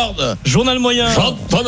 Journal moyen. J'entends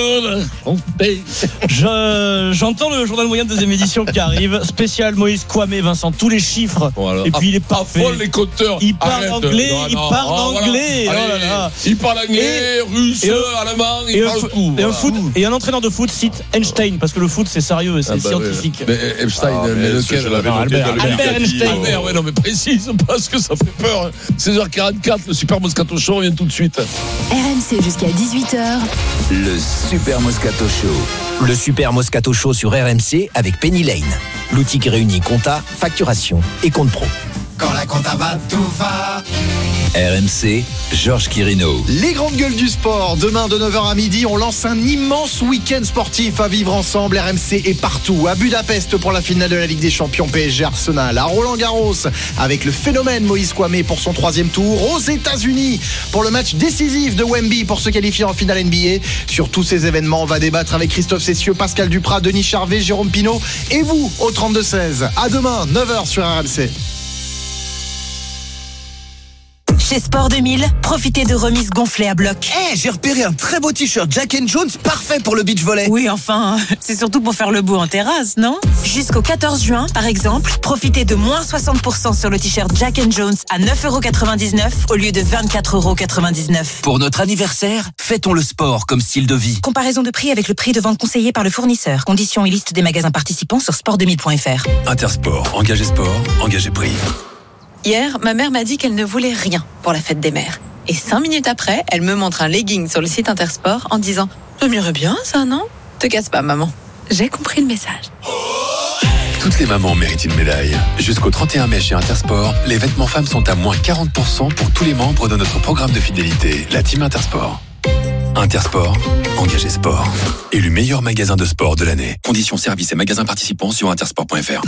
le journal moyen de deuxième édition qui arrive. Spécial Moïse Kwame, Vincent, tous les chiffres. Voilà. Et puis il est parfait. Affole les compteurs. Il parle anglais, Non, il parle anglais. Voilà. Oh là là. Il parle anglais, russe, allemand, il parle tout. Et un entraîneur de foot cite Einstein, parce que le foot c'est sérieux et c'est scientifique. Mais Einstein, mais lequel Albert Einstein. Albert, ouais, non, mais précise, parce que ça fait peur. 16h44, le Super Moscato Show vient tout de suite. RMC jusqu'à 18h. Le Super Moscato Show. Le Super Moscato Show sur RMC avec Penny Lane. L'outil qui réunit compta, facturation et compte pro. Quand la compta va, tout va. RMC, Georges Quirino. Les grandes gueules du sport. Demain de 9h à midi, on lance un immense week-end sportif à vivre ensemble. RMC est partout. À Budapest pour la finale de la Ligue des Champions PSG Arsenal. À Roland-Garros avec le phénomène Moïse Kwame pour son 3e tour. Aux États-Unis pour le match décisif de Wemby pour se qualifier en finale NBA. Sur tous ces événements, on va débattre avec Christophe Cessieux, Pascal Duprat, Denis Charvet, Jérôme Pinault et vous au 32-16. À demain, 9h sur RMC. Chez Sport 2000, profitez de remises gonflées à bloc. J'ai repéré un très beau t-shirt Jack & Jones, parfait pour le beach volley. Oui, enfin, c'est surtout pour faire le beau en terrasse, non ? Jusqu'au 14 juin, par exemple, profitez de moins 60% sur le t-shirt Jack & Jones à 9,99€ au lieu de 24,99€. Pour notre anniversaire, fêtons le sport comme style de vie. Comparaison de prix avec le prix de vente conseillé par le fournisseur. Conditions et liste des magasins participants sur sport2000.fr. Intersport, engagé sport, engagé prix. Hier, ma mère m'a dit qu'elle ne voulait rien pour la fête des mères. Et 5 minutes après, elle me montre un legging sur le site Intersport en disant « Ça m'irait bien, ça, non ? Te casse pas, maman. » J'ai compris le message. Toutes les mamans méritent une médaille. Jusqu'au 31 mai chez Intersport, les vêtements femmes sont à moins 40% pour tous les membres de notre programme de fidélité, la Team Intersport. Intersport, engagé sport. Élu meilleur magasin de sport de l'année. Conditions services et magasins participants sur intersport.fr.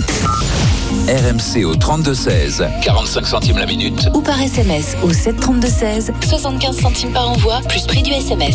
RMC au 32-16, 45 centimes la minute. Ou par SMS au 732-16, 75 centimes par envoi, plus prix du SMS.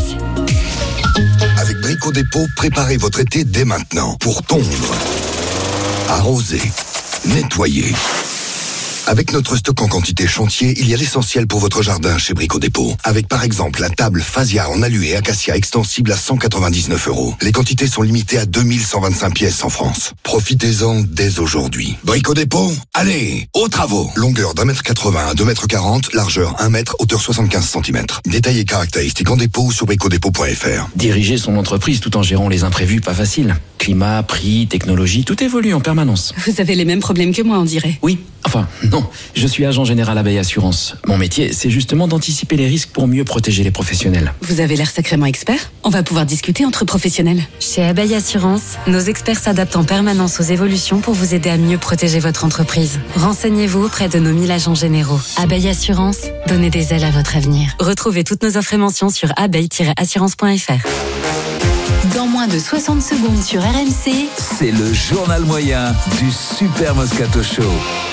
Avec Brico Dépôt, préparez votre été dès maintenant pour tondre, arroser, nettoyer. Avec notre stock en quantité chantier, il y a l'essentiel pour votre jardin chez Brico Dépôt. Avec par exemple la table Phasia en alu et acacia extensible à 199€. Les quantités sont limitées à 2125 pièces en France. Profitez-en dès aujourd'hui. Brico Dépôt, allez, aux travaux. Longueur d'1m80 à 2m40, largeur 1m, hauteur 75 cm. Détails et caractéristiques en dépôt ou sur bricodépôt.fr. Diriger son entreprise tout en gérant les imprévus, pas facile. Climat, prix, technologie, tout évolue en permanence. Vous avez les mêmes problèmes que moi, on dirait. Oui, enfin, non. Je suis agent général Abeille Assurance. Mon métier, c'est justement d'anticiper les risques pour mieux protéger les professionnels. Vous avez l'air sacrément expert. On va pouvoir discuter entre professionnels. Chez Abeille Assurance, nos experts s'adaptent en permanence aux évolutions pour vous aider à mieux protéger votre entreprise. Renseignez-vous auprès de nos 1000 agents généraux. Abeille Assurance, donnez des ailes à votre avenir. Retrouvez toutes nos offres et mentions sur abeille-assurance.fr. Dans moins de 60 secondes sur RMC, C'est le journal moyen du Super Moscato Show.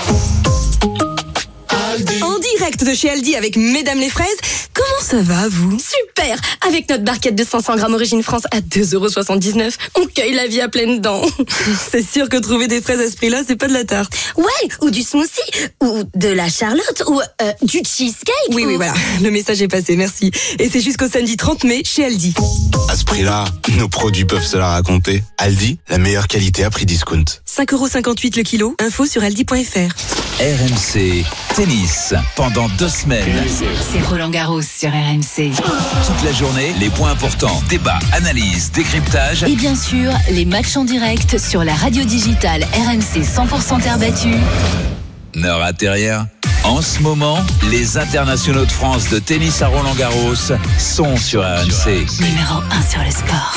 En direct de chez Aldi avec Mesdames les fraises. Comment ça va, vous ? Super ! Avec notre barquette de 500 grammes Origine France à 2,79€, on cueille la vie à pleines dents. C'est sûr que trouver des fraises à ce prix-là, c'est pas de la tarte. Ouais, ou du smoothie, ou de la charlotte, ou du cheesecake. Oui, voilà, le message est passé, merci. Et c'est jusqu'au samedi 30 mai chez Aldi. À ce prix-là, nos produits peuvent se la raconter. Aldi, la meilleure qualité à prix discount. 5,58€ le kilo, info sur aldi.fr. RMC Tennis, pendant 2 semaines. c'est Roland Garros sur RMC. Toute la journée, les points importants, débats, analyses, décryptage. Et bien sûr, les matchs en direct sur la radio digitale RMC 100% terre battue. Ne ratez rien. En ce moment, les internationaux de France de tennis à Roland-Garros sont sur RMC. Numéro 1 sur le sport.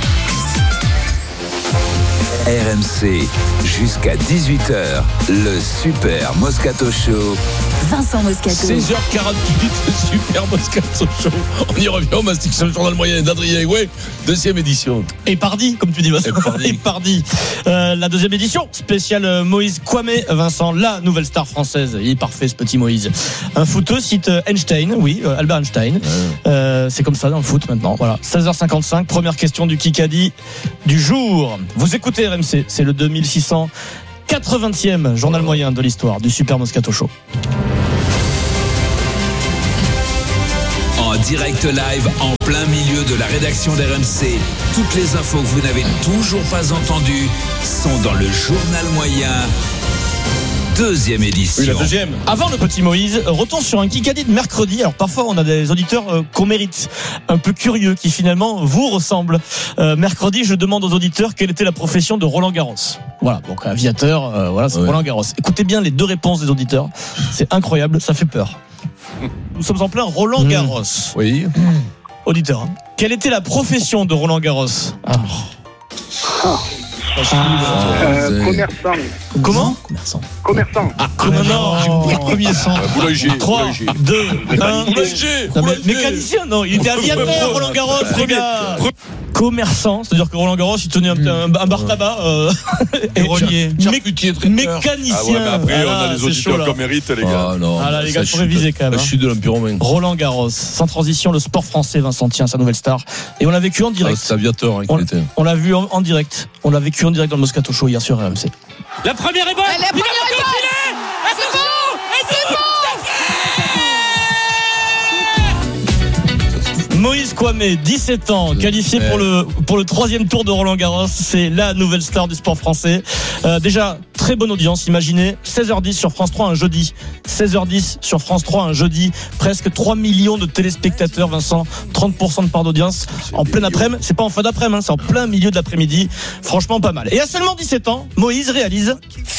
RMC, jusqu'à 18h, le Super Moscato Show. Vincent Moscato. 16h48, le Super Moscato Show. On y revient au Mastic sur le journal moyen d'Adrien Egouet, 2e édition. Et Pardi, comme tu dis, Vincent. Et Pardi. La 2e édition, spéciale Moïse Kwame, Vincent, la nouvelle star française. Il est parfait, ce petit Moïse. Un footeux cite Einstein, oui, Albert Einstein. C'est comme ça dans le foot maintenant. Voilà. 16h55, première question du Kikadi du jour. Vous écoutez RMC, c'est le 2680e journal moyen de l'histoire du Super Moscato Show. En direct live en plein milieu de la rédaction d'RMC. Toutes les infos que vous n'avez toujours pas entendues sont dans le journal moyen. Deuxième édition. Oui, la deuxième. Avant le petit Moïse, retour sur un Kikadi de mercredi. Alors parfois on a des auditeurs qu'on mérite, un peu curieux, qui finalement vous ressemblent. Mercredi, je demande aux auditeurs quelle était la profession de Roland Garros. Voilà, donc aviateur, voilà, c'est Roland Garros. Écoutez bien les deux réponses des auditeurs. C'est incroyable, ça fait peur. Nous sommes en plein Roland Garros. Oui. Auditeur, hein. Quelle était la profession de Roland Garros? Commerçant. Comment? Commerçant. Non, premier sang. Boulanger. 3, 2, 1. Boulanger. Mécanicien, non, il était aviateur, Roland Garros, les gars. Commerçant, c'est-à-dire que Roland Garros, il tenait un bar tabac. Hérollier. Mécanicien. Ah ouais, mais après, on a les auditeurs qu'on mérite, les gars. Ah non. Ah là, les gars, il faut réviser quand même. La chute de l'Empire romain. Roland Garros, sans transition, le sport français, Vincent tient sa nouvelle star. Et on l'a vécu en direct. C'est aviateur, qu'il était. On l'a vu en direct. On l'a vécu en direct dans le Moscato Show hier sur RMC. La première est bonne. La première est bonne. C'est bon. Moïse Kwame, 17 ans, qualifié pour le troisième tour de Roland Garros. C'est la nouvelle star du sport français. Déjà, très bonne audience. Imaginez, 16h10 sur France 3 un jeudi. 16h10 sur France 3 un jeudi. Presque 3 millions de téléspectateurs, Vincent. 30% de part d'audience. En plein après-midi. C'est pas en fin d'après-midi, c'est en plein milieu de l'après-midi. Franchement, pas mal. Et à seulement 17 ans, Moïse réalise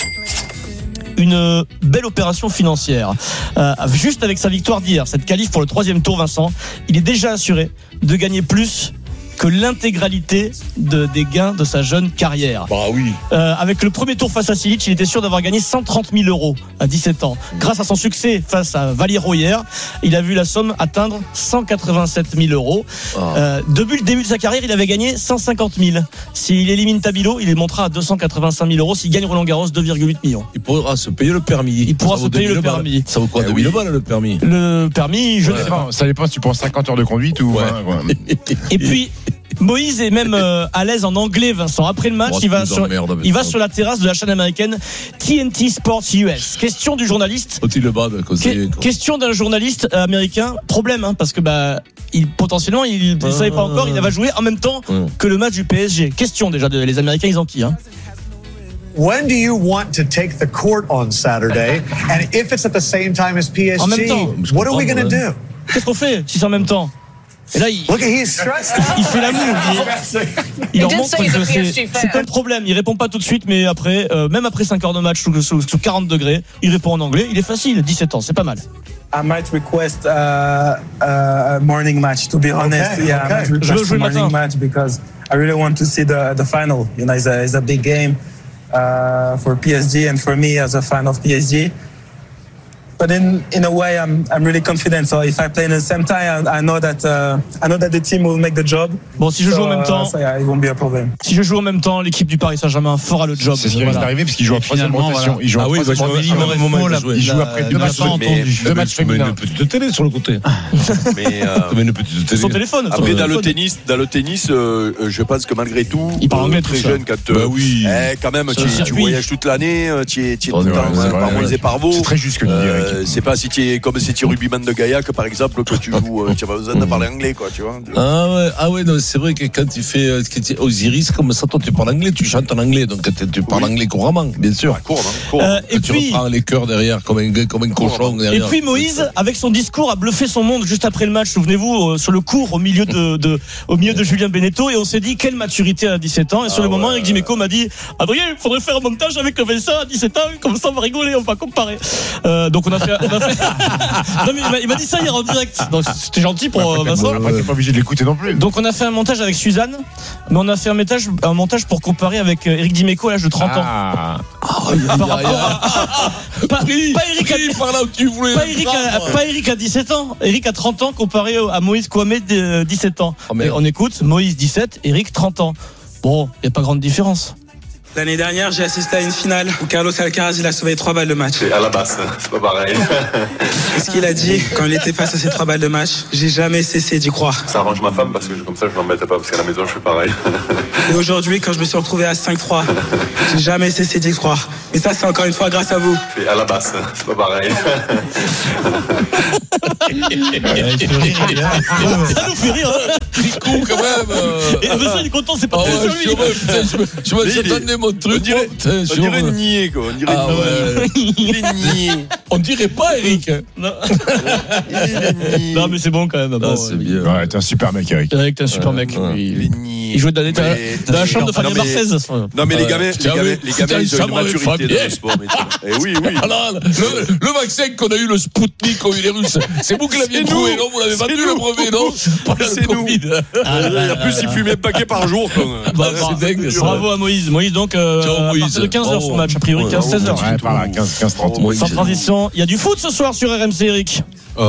une belle opération financière. Juste avec sa victoire d'hier, cette qualif pour le troisième tour, Vincent, il est déjà assuré de gagner plus que l'intégralité des gains de sa jeune carrière. Bah oui. Avec le premier tour face à Silic, il était sûr d'avoir gagné 130 000 euros à 17 ans. Grâce à son succès face à Valero hier, il a vu la somme atteindre 187 000 euros. Depuis le début de sa carrière, il avait gagné 150 000. S'il élimine Tabilo, il les montera à 285 000 euros. S'il gagne Roland Garros, 2,8 millions. Il pourra se payer le permis. Il pourra se payer le permis. Ça vaut quoi, 2000 balles le permis? Le permis, je ne sais pas. Ça dépend si tu prends 50 heures de conduite ou... Et puis... Moïse est même à l'aise en anglais, Vincent. Après le match, il va sur la terrasse de la chaîne américaine TNT Sports US. Question du journaliste. Question d'un journaliste américain. Problème, hein, parce que potentiellement, il ne savait pas encore. Il va jouer en même temps que le match du PSG. Question déjà, les Américains, ils ont qui, hein? When do you want to take the court on Saturday? And if it's at the same time as PSG, en même temps. What are we going to do? Qu'est-ce qu'on fait si c'est en même temps? Et là, il fait la moue. Il leur montre que c'est un problème. Il répond pas tout de suite, mais après, même après 5 heures de match sous 40 degrés, il répond en anglais. Il est facile, 17 ans, c'est pas mal. I might request a morning match, to be honest. Okay, yeah, I might request a morning match because I really want to see the final. You know, it's a big game for PSG and for me as a fan of PSG. But in a way, I'm really confident. So if I play in the same time, I know that the team will make the job. Bon, si je joue en même temps, it won't be a problem. Si je joue en même temps, l'équipe du Paris Saint-Germain fera le job. C'est ce qui risque d'arriver parce qu'il joue en troisième rotation. Il joue après 2 matchs féminins. Une petite télé sur le côté. Mais une petite télé. Son téléphone. Après, dans le tennis, je pense que malgré tout, il parle anglais très jeune, quand quand même, tu voyages toute l'année, tu es tout le temps par Moïse et par Vaux. C'est très juste ce que tu dis. C'est pas si tu es comme si tu es rugbyman de Gaillac par exemple que tu joues, tu n'as pas besoin de parler anglais, quoi, tu vois. Ah ouais, non, c'est vrai que quand tu fais Osiris comme ça, toi tu parles anglais, tu chantes en anglais, donc tu parles anglais couramment, bien sûr. Et puis tu reprends les chœurs derrière comme un cochon derrière. Et puis Moïse, avec son discours, a bluffé son monde juste après le match. Souvenez-vous, sur le court au milieu de Julien Beneteau, et on s'est dit quelle maturité à 17 ans. Et sur le moment, Eric Dimeco m'a dit Adrien, il faudrait faire un montage avec Vincent à 17 ans, comme ça on va rigoler, on va comparer. Donc on a fait. Non mais il m'a dit ça hier en direct. Donc c'était gentil pour Vincent. T'es pas obligé de l'écouter non plus. Donc on a fait un montage avec Suzanne, mais on a fait un montage pour comparer avec Eric Dimeco à l'âge de 30 ans. Pas Eric à 17 ans. Eric à 30 ans comparé à Moïse Kwame 17 ans. On écoute Moïse 17, Eric 30 ans. Bon, il n'y a pas grande différence. L'année dernière, j'ai assisté à une finale où Carlos Alcaraz il a sauvé 3 balles de match. C'est à la base, c'est pas pareil. Et ce qu'il a dit quand il était face à ces 3 balles de match, j'ai jamais cessé d'y croire. Ça arrange ma femme parce que comme ça je l'embête pas parce qu'à la maison je fais pareil. Et aujourd'hui, quand je me suis retrouvé à 5-3, j'ai jamais cessé d'y croire. Et ça, c'est encore une fois grâce à vous. C'est à la base, c'est pas pareil. Ça nous fait rire. Tricot quand même. Et Vincent il est content, c'est pas pour lui. J'attendais mon truc. On dirait une niais, quoi. On dirait pas, Eric. Non, mais c'est bon quand même. Ah, c'est bien. Ouais, t'es un super mec, Eric. Eric, t'es un super mec. Il jouait dans la chambre de Fabien Barthez. Non, mais les gamins, ils ont une maturité dans le sport. Eh oui. Le vaccin qu'on a eu, le Spoutnik, ont eu les Russes, c'est vous qui l'aviez trouvé, non? Vous l'avez vendu le brevet, non? C'est nous. En plus, il fume un paquet par jour. C'est dingue. Bravo à Moïse. Moïse, donc, à partir de 15h son match, a priori 15-16h. Ouais, par là, 15-30. Sans transition. Il y a du foot ce soir sur RMC, Eric. Ouais.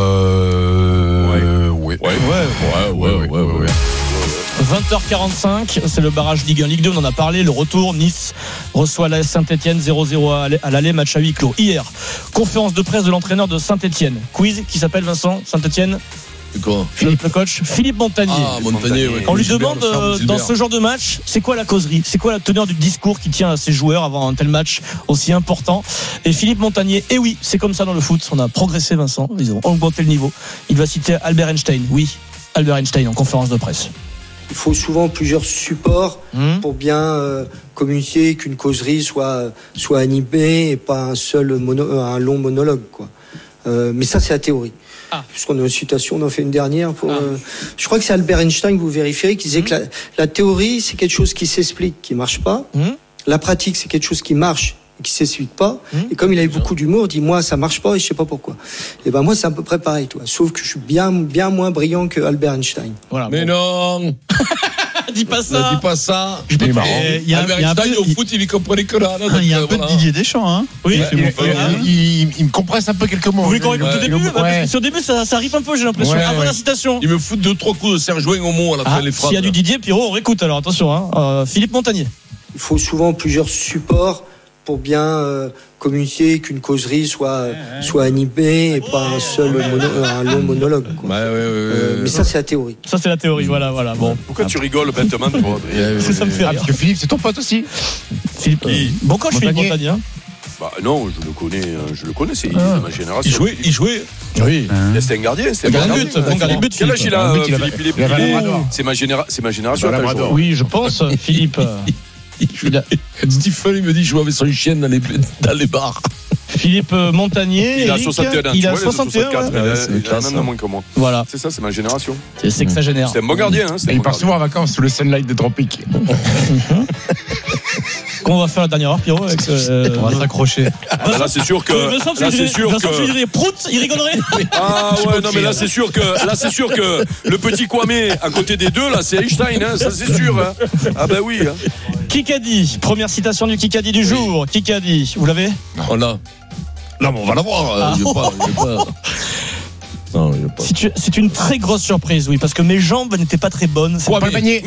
20h45, c'est le barrage Ligue 1, Ligue 2, on en a parlé, le retour, Nice reçoit l'AS Saint-Etienne, 0-0 à l'aller, match à huis clos. Hier, conférence de presse de l'entraîneur de Saint-Etienne, quiz qui s'appelle Vincent, Saint-Etienne. Philippe le coach, Philippe Montagnier. On lui demande dans ce genre de match, c'est quoi la causerie, c'est quoi la teneur du discours qui tient à ses joueurs avant un tel match aussi important. Et Philippe Montagnier, et oui, c'est comme ça dans le foot, on a progressé Vincent, ils ont augmenté le niveau. Il va citer Albert Einstein, oui, Albert Einstein en conférence de presse. Il faut souvent plusieurs supports pour bien communiquer, qu'une causerie soit animée et pas un long monologue, quoi. Mais ça, c'est la théorie. Puisqu'on a une citation, on en fait une dernière. Je crois que c'est Albert Einstein, vous vérifierez, qui disait que la théorie, c'est quelque chose qui s'explique, qui marche pas. La pratique, c'est quelque chose qui marche, qui s'explique pas. Et comme il avait beaucoup d'humour, il dit moi ça marche pas et je sais pas pourquoi. Et ben moi c'est à peu près pareil, toi. Sauf que je suis bien moins brillant que Albert Einstein. Voilà. Mais non. Dis pas ça. Dis pas ça. Il y a Albert Einstein au foot, il y comprenait que là. Il y a un peu de Didier Deschamps, hein. Oui. Il me compresse un peu quelques mots. Vous voulez qu'on écoute au début? Sur le début, ça arrive un peu, j'ai l'impression. Avant la citation. Il me fout 2-3 coups de Serge Jouin au mot à la fin des phrases. S'il y a du Didier, Pierrot, on réécoute alors. Attention, Philippe Montagnier. Il faut souvent plusieurs supports pour bien communiquer, qu'une causerie soit animée et pas un long monologue, quoi. Mais ça c'est la théorie. Ça c'est la théorie, voilà. Bon. Pourquoi tu rigoles bêtement, toi? Ça me fait rire. Parce que Philippe, c'est ton pote aussi. Philippe, bon coach Philippe Montagnier. Bah non, je le connais, c'est de ma génération. Il jouait. Oui. C'était un gardien, bon gardien de but. Quel âge il a, Philippe? C'est ma génération. Oui, je pense, Philippe. Stephen, il me dit je joue avec son chien dans les bars. Philippe Montagnier, il a 61 ans. Il a 61 ans. Il a un an de moins que moi. Voilà. C'est ça, c'est ma génération. C'est que ça génère. C'est un bon gardien. Il part souvent en vacances sous le sunlight des tropiques. Qu'on va faire la dernière heure, Pierrot, avec on va s'accrocher. Là, c'est sûr que. Vincent, tu dirais prout, il rigolerait. Ah ouais, non, mais là, c'est sûr que le petit Kwame à côté des deux, là, c'est Einstein, hein, ça, c'est sûr. Hein. Ah, bah oui. Hein. Kikadi, première citation du Kikadi du jour. Kikadi, vous l'avez? On l'a. Non, mais on va l'avoir. Il pas. Non, c'est une très grosse surprise, oui, parce que mes jambes n'étaient pas très bonnes. C'est pas Manier.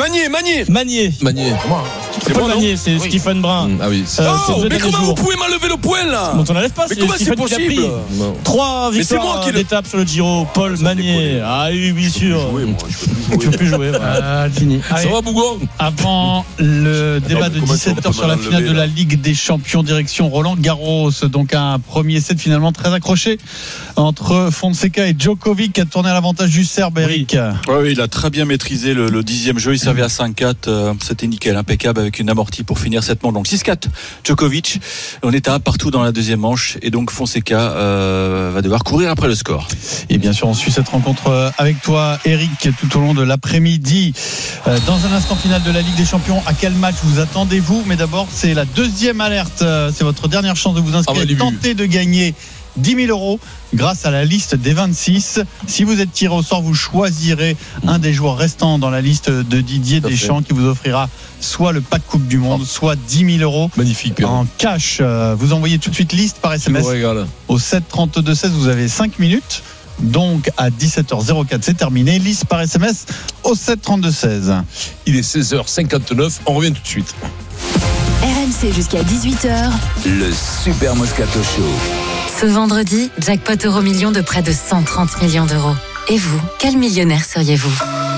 C'est pas Manier, c'est Stephen Brun. Ah oui. Mais comment vous pouvez m'enlever le poil là? On t'enlève pas. Mais comment c'est possible? 3 victoires d'étape sur le Giro. Paul Manier. Ah oui, bien sûr. Tu peux plus jouer. Fini. Ça va, Bougon? Avant le débat de 17h sur la finale de la Ligue des Champions direction Roland Garros, donc un premier set finalement très accroché entre Fonseca et Djokovic, qui a tourné à l'avantage du Serbe, Eric. Oui, il a très bien maîtrisé le 10e jeu. Il servait à 5-4. C'était nickel, impeccable, avec une amortie pour finir cette manche. Donc 6-4, Djokovic. On est à 1 partout dans la deuxième manche. Et donc Fonseca va devoir courir après le score. Et bien sûr, on suit cette rencontre avec toi, Eric, tout au long de l'après-midi. Dans un instant final de la Ligue des Champions, à quel match vous attendez-vous? Mais d'abord, c'est la deuxième alerte. C'est votre dernière chance de vous inscrire. Tentez de gagner 10 000 euros grâce à la liste des 26. Si vous êtes tiré au sort, vous choisirez un des joueurs restants dans la liste de Didier Deschamps qui vous offrira soit le pack Coupe du Monde, soit 10 000 euros magnifique en cash. Vous envoyez tout de suite liste par SMS au 7 32 16. Vous avez 5 minutes. Donc à 17h04, c'est terminé. Liste par SMS au 7 32 16. Il est 16h59. On revient tout de suite. RMC jusqu'à 18h. Le Super Moscato Show. Ce vendredi, jackpot euro-million de près de 130 millions d'euros. Et vous, quel millionnaire seriez-vous ?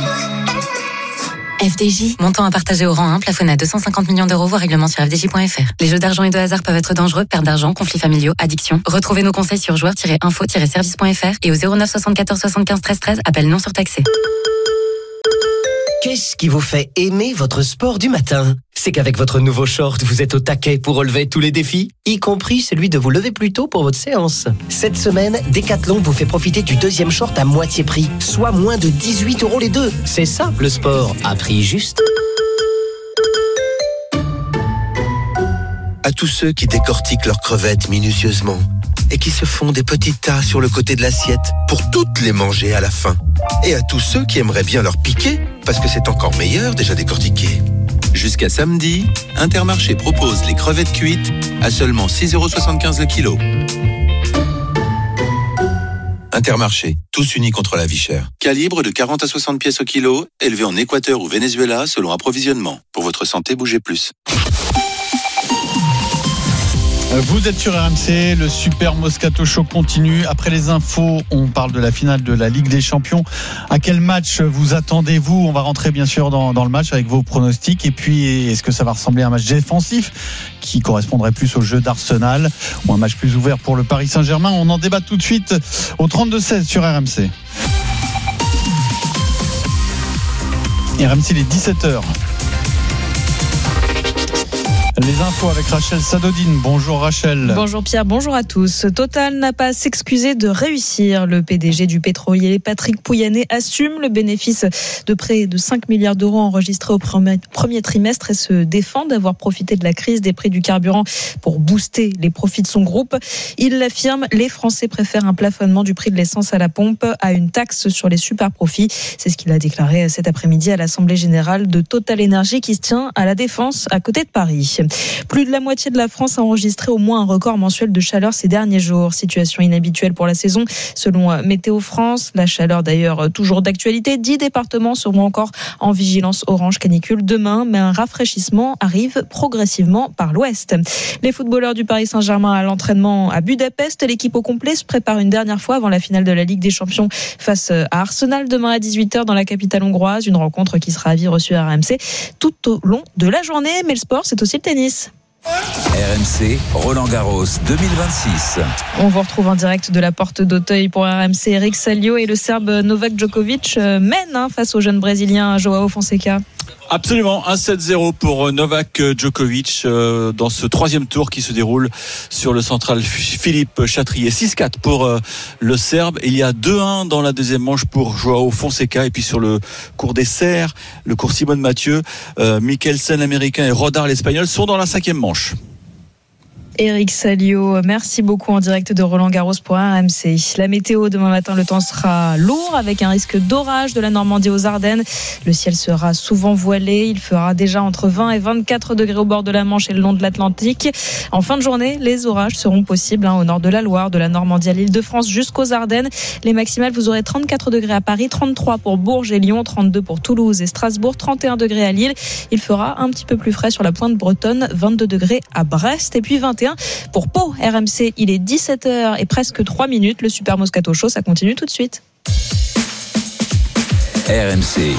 FDJ, montant à partager au rang 1, plafonné à 250 millions d'euros, voire règlement sur fdj.fr. Les jeux d'argent et de hasard peuvent être dangereux, perte d'argent, conflits familiaux, addiction. Retrouvez nos conseils sur joueurs-info-service.fr et au 09 74 75 13 13, appel non surtaxé. Qu'est-ce qui vous fait aimer votre sport du matin ? C'est qu'avec votre nouveau short, vous êtes au taquet pour relever tous les défis, y compris celui de vous lever plus tôt pour votre séance. Cette semaine, Decathlon vous fait profiter du deuxième short à moitié prix, soit moins de 18 € les deux. C'est ça, le sport, à prix juste. À tous ceux qui décortiquent leurs crevettes minutieusement et qui se font des petits tas sur le côté de l'assiette pour toutes les manger à la fin. Et à tous ceux qui aimeraient bien leur piquer, parce que c'est encore meilleur déjà décortiqué. Jusqu'à samedi, Intermarché propose les crevettes cuites à seulement 6,75 € le kilo. Intermarché, tous unis contre la vie chère. Calibre de 40 à 60 pièces au kilo, élevé en Équateur ou Venezuela selon approvisionnement. Pour votre santé, bougez plus. Vous êtes sur RMC, le Super Moscato Show continue. Après les infos, on parle de la finale de la Ligue des Champions. À quel match vous attendez-vous ? On va rentrer bien sûr dans le match avec vos pronostics. Et puis, est-ce que ça va ressembler à un match défensif qui correspondrait plus au jeu d'Arsenal ou un match plus ouvert pour le Paris Saint-Germain ? On en débat tout de suite au 32-16 sur RMC. RMC, il est 17h. Les infos avec Rachel Sadodine. Bonjour Rachel. Bonjour Pierre, bonjour à tous. Total n'a pas à s'excuser de réussir. Le PDG du pétrolier Patrick Pouyanné assume le bénéfice de près de 5 milliards d'euros enregistrés au premier trimestre et se défend d'avoir profité de la crise des prix du carburant pour booster les profits de son groupe. Il l'affirme, les Français préfèrent un plafonnement du prix de l'essence à la pompe à une taxe sur les super profits. C'est ce qu'il a déclaré cet après-midi à l'Assemblée Générale de Total Énergie qui se tient à La Défense à côté de Paris. Plus de la moitié de la France a enregistré au moins un record mensuel de chaleur ces derniers jours. Situation inhabituelle pour la saison. Selon Météo France, la chaleur d'ailleurs toujours d'actualité. 10 départements seront encore en vigilance orange canicule demain, mais un rafraîchissement arrive progressivement par l'ouest. Les footballeurs du Paris Saint-Germain à l'entraînement à Budapest. L'équipe au complet se prépare une dernière fois avant la finale de la Ligue des Champions face à Arsenal demain à 18h dans la capitale hongroise. Une rencontre qui sera à vie reçue à RMC tout au long de la journée. Mais le sport, c'est aussi le tennis. RMC, Roland-Garros 2026. On vous retrouve en direct de la porte d'Auteuil pour RMC. Eric Salio et le Serbe Novak Djokovic mènent face au jeune Brésilien Joao Fonseca. Absolument, 1-7-0 pour Novak Djokovic dans ce troisième tour qui se déroule sur le central Philippe Chatrier. 6-4 pour le Serbe. Il y a 2-1 dans la deuxième manche pour Joao Fonseca. Et puis sur le cours des Serres, le cours Simone Mathieu, Mikkelsen l'Américain et Rodar l'Espagnol sont dans la cinquième manche. Eric Salio, merci beaucoup en direct de Roland-Garros pour RMC. La météo, demain matin, le temps sera lourd avec un risque d'orage de la Normandie aux Ardennes. Le ciel sera souvent voilé. Il fera déjà entre 20 et 24 degrés au bord de la Manche et le long de l'Atlantique. En fin de journée, les orages seront possibles au nord de la Loire, de la Normandie à l'Île-de-France jusqu'aux Ardennes. Les maximales, vous aurez 34 degrés à Paris, 33 pour Bourges et Lyon, 32 pour Toulouse et Strasbourg, 31 degrés à Lille. Il fera un petit peu plus frais sur la pointe bretonne, 22 degrés à Brest et puis 21 pour Pau. RMC, il est 17h et presque 3 minutes. Le Super Moscato Show, ça continue tout de suite. RMC,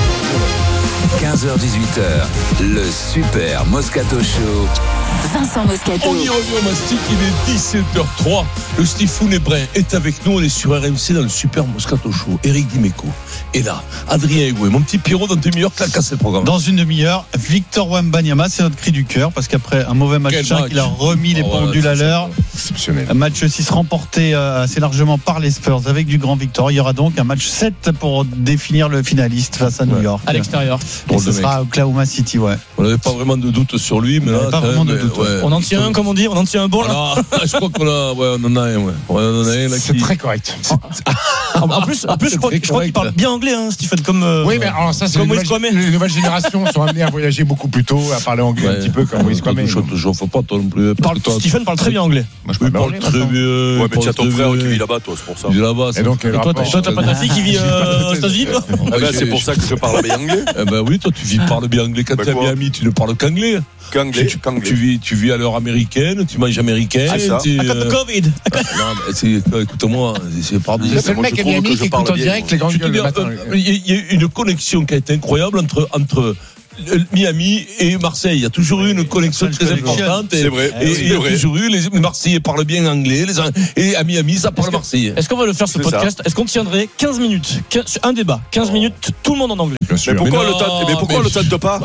15h-18h, le Super Moscato Show. Vincent Moscato. On y revient au mastic, il est 17h03. Le Stéphane Brun est avec nous. On est sur RMC dans le Super Moscato Show. Eric Dimeco est là. Adrien Egoué, mon petit Pierrot, dans une demi-heure, t'as cassé le programme. Dans une demi-heure, Victor Wembanyama, c'est notre cri du cœur parce qu'après un mauvais match 5, il a remis les pendules à l'heure. Exceptionnel. Un match 6 remporté assez largement par les Spurs avec du grand Victor. Il y aura donc un match 7 pour définir le finaliste face à New York. À l'extérieur. Et ce sera à Oklahoma City, ouais. On n'avait pas vraiment de doute sur lui, mais là, pas vraiment de doute. Ouais. On en tient un, comme on dit, on en tient un bon là. Je crois qu'on a, on en a un, ouais. On en a un là C'est très correct. En plus, je crois qu'il parle bien anglais, hein, Stephen, comme. Oui, mais alors ça, c'est les nouvelles générations sont amenées à voyager beaucoup plus tôt, à parler anglais un petit peu comme Moïse Kwame. Je faut pas toi non plus. Stephen parle très bien anglais. Moi, je parle très bien. Ouais, mais tu as ton frère qui vit là-bas, toi, c'est pour ça. Il vit là-bas. Et donc, toi, t'as pas ta fille qui vit aux États-Unis, toi? C'est pour ça que je parle bien anglais. Eh ben oui, toi, tu parles bien anglais quand tu es à Miami, tu ne parles qu'anglais. Qu'anglais. Tu vis vis à l'heure américaine, tu manges américain. I got the Covid. Non, mais écoute-moi, c'est pas Le seul mec à Miami qui écoute en direct les grandes gueules le matin. Il y a une connexion qui a été incroyable entre Miami et Marseille. Il y a toujours eu une connexion très importante. C'est vrai. Et il y a toujours eu, les Marseillais parlent bien anglais, et à Miami, ça parle marseillais. Est-ce qu'on va le faire ce podcast? Est-ce qu'on tiendrait 15 minutes? Un débat, 15 minutes, tout le monde en anglais. Mais pourquoi le tente pas?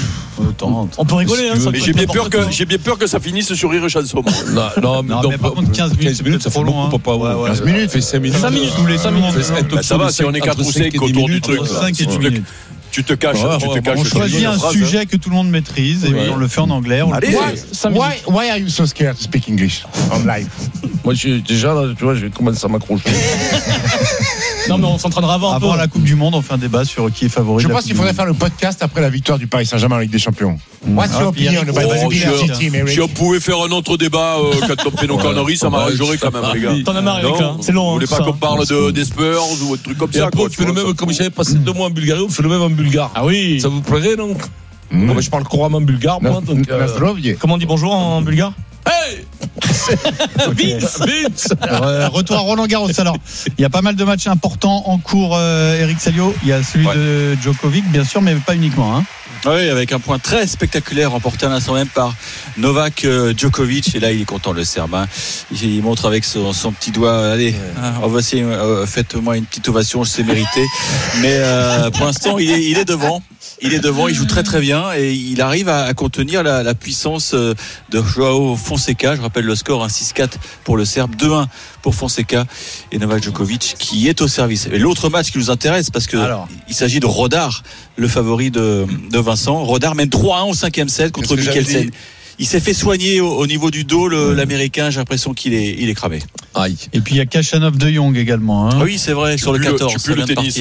On peut rigoler, hein. Mais j'ai bien peur que ça finisse sur Rire et Chanson. Non, mais par contre, 15 minutes, ça fait long. 15 minutes, fait 5 minutes. 5 minutes. Ça va, si on est 4 ou 5 autour du truc. 5 et 10 minutes. Tu te caches. On choisit un sujet que tout le monde maîtrise et on le fait en anglais. Why are you so scared to speak English on live? Moi, déjà, tu vois, je commence à m'accrocher. Non, mais on s'entraînera avant la Coupe du Monde, on fait un débat sur qui est favori. Je pense qu'il faudrait faire le podcast après la victoire du Paris Saint-Germain en Ligue des Champions. What's your opinion about the team, Eric? Si on pouvait faire un autre débat quand on fait nos conneries, ça m'arrangerait quand même, les gars. T'en as marre, Eric, c'est long. Vous voulez pas qu'on parle des Spurs ou un truc comme ça? On fait le même, comme j'avais passé 2 mois en Bulgarie, on fait le même en bulgare. Ah oui. Ça vous plairait, donc? Je parle couramment bulgare, moi. Comment on dit bonjour en bulgare? Hey Vince. Retour à Roland-Garros. Alors, il y a pas mal de matchs importants en cours, Eric Salio. Il y a celui de Djokovic, bien sûr, mais pas uniquement. Oui, avec un point très spectaculaire remporté à l'instant même par Novak Djokovic. Et là, il est content, le Serbe. Il montre avec son petit doigt. Allez, voici, faites-moi une petite ovation, je sais mériter. Mais pour l'instant, il est devant. Il est devant, il joue très très bien et il arrive à contenir la puissance de Joao Fonseca. Je rappelle le score, 6-4 pour le Serbe, 2-1 pour Fonseca et Novak Djokovic qui est au service. Et l'autre match qui nous intéresse parce que il s'agit de Rodar, le favori de Vincent. Rodar mène 3-1 au 5e set contre Mikkelsen. Il s'est fait soigner au niveau du dos, l'américain. J'ai l'impression qu'il est cramé. Aïe. Et puis il y a Khachanov de Jong également. Oui, c'est vrai, sur le 14. Tu peux le tennis.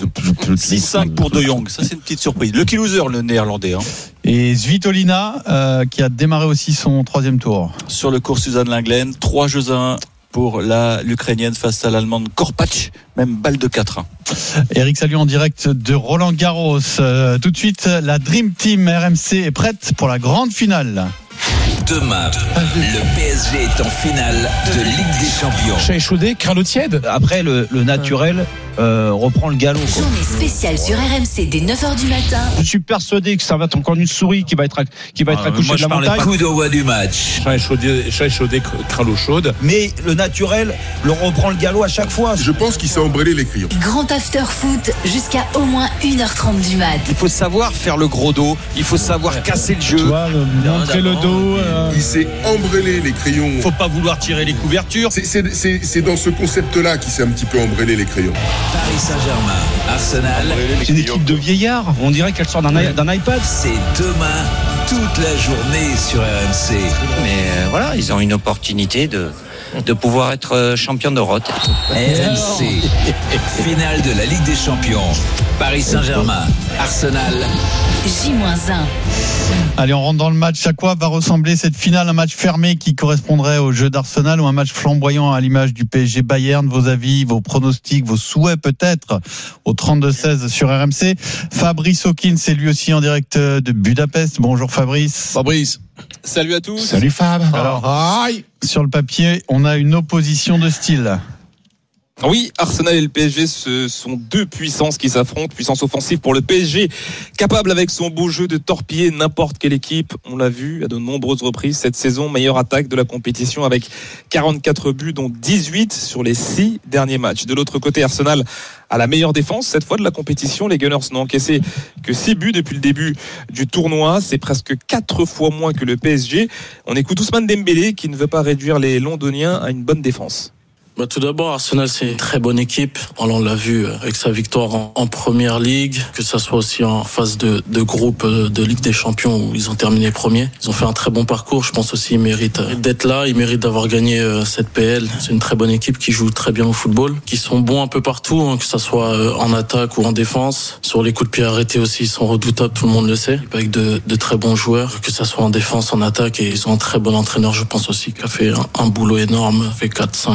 6-5 pour de Jong. Ça, c'est une petite surprise. Lucky loser, le néerlandais. Et Svitolina qui a démarré aussi son 3e tour. Sur le cours Suzanne Lenglen, 3-1 pour l'Ukrainienne face à l'Allemande Korpach, même balle de 4-1. Eric Salio en direct de Roland-Garros. Tout de suite, la Dream Team RMC est prête pour la grande finale. Demain, le PSG est en finale de Ligue des Champions. Chat échaudé, crâne tiède. Après, le naturel reprend le galop. Journée spéciale sur RMC dès 9h du matin. Je suis persuadé que ça va être encore une souris qui va être accouchée de la montagne. Coup d'envoi du match. Chat échaudé, crâne l'eau chaude. Mais le naturel le reprend le galop à chaque fois. Je pense qu'il s'est emballé les crayons. Grand after foot jusqu'à au moins 1h30 du mat. Il faut savoir faire le gros dos. Il faut savoir casser le jeu. Tu vois, montrer le dos. Il s'est emballé les crayons. Faut pas vouloir tirer les couvertures. C'est dans ce concept-là qu'il s'est un petit peu emballé les crayons. Paris Saint-Germain, Arsenal. C'est une équipe de vieillards. On dirait qu'elle sort d'un iPad. C'est demain, toute la journée sur RMC. Mais voilà, ils ont une opportunité de pouvoir être champion d'Europe. RMC, finale de la Ligue des Champions. Paris Saint-Germain, Arsenal. J-1. Allez, on rentre dans le match. À quoi va ressembler cette finale? Un match fermé qui correspondrait au jeu d'Arsenal ou un match flamboyant à l'image du PSG Bayern? Vos avis, vos pronostics, vos souhaits peut-être au 32-16 sur RMC. Fabrice Hawkins, c'est lui aussi en direct de Budapest. Bonjour Fabrice. Salut à tous. Salut Fab. Alors, sur le papier, on a une opposition de style. Oui, Arsenal et le PSG, ce sont deux puissances qui s'affrontent. Puissance offensive pour le PSG, capable avec son beau jeu de torpiller n'importe quelle équipe. On l'a vu à de nombreuses reprises cette saison. Meilleure attaque de la compétition avec 44 buts, dont 18 sur les 6 derniers matchs. De l'autre côté, Arsenal a la meilleure défense cette fois de la compétition. Les Gunners n'ont encaissé que 6 buts depuis le début du tournoi. C'est presque 4 fois moins que le PSG. On écoute Ousmane Dembélé qui ne veut pas réduire les Londoniens à une bonne défense. Tout d'abord, Arsenal, c'est une très bonne équipe. On l'a vu avec sa victoire en Première Ligue, que ça soit aussi en phase de groupe de Ligue des Champions où ils ont terminé premiers. Ils ont fait un très bon parcours. Je pense aussi qu'ils méritent d'être là. Ils méritent d'avoir gagné cette PL. C'est une très bonne équipe qui joue très bien au football, qui sont bons un peu partout, que ça soit en attaque ou en défense. Sur les coups de pied arrêtés aussi, ils sont redoutables, tout le monde le sait. Avec de très bons joueurs, que ça soit en défense, en attaque. Et ils ont un très bon entraîneur, je pense aussi, qui a fait un boulot énorme. Ça fait 4-5 ans, je crois,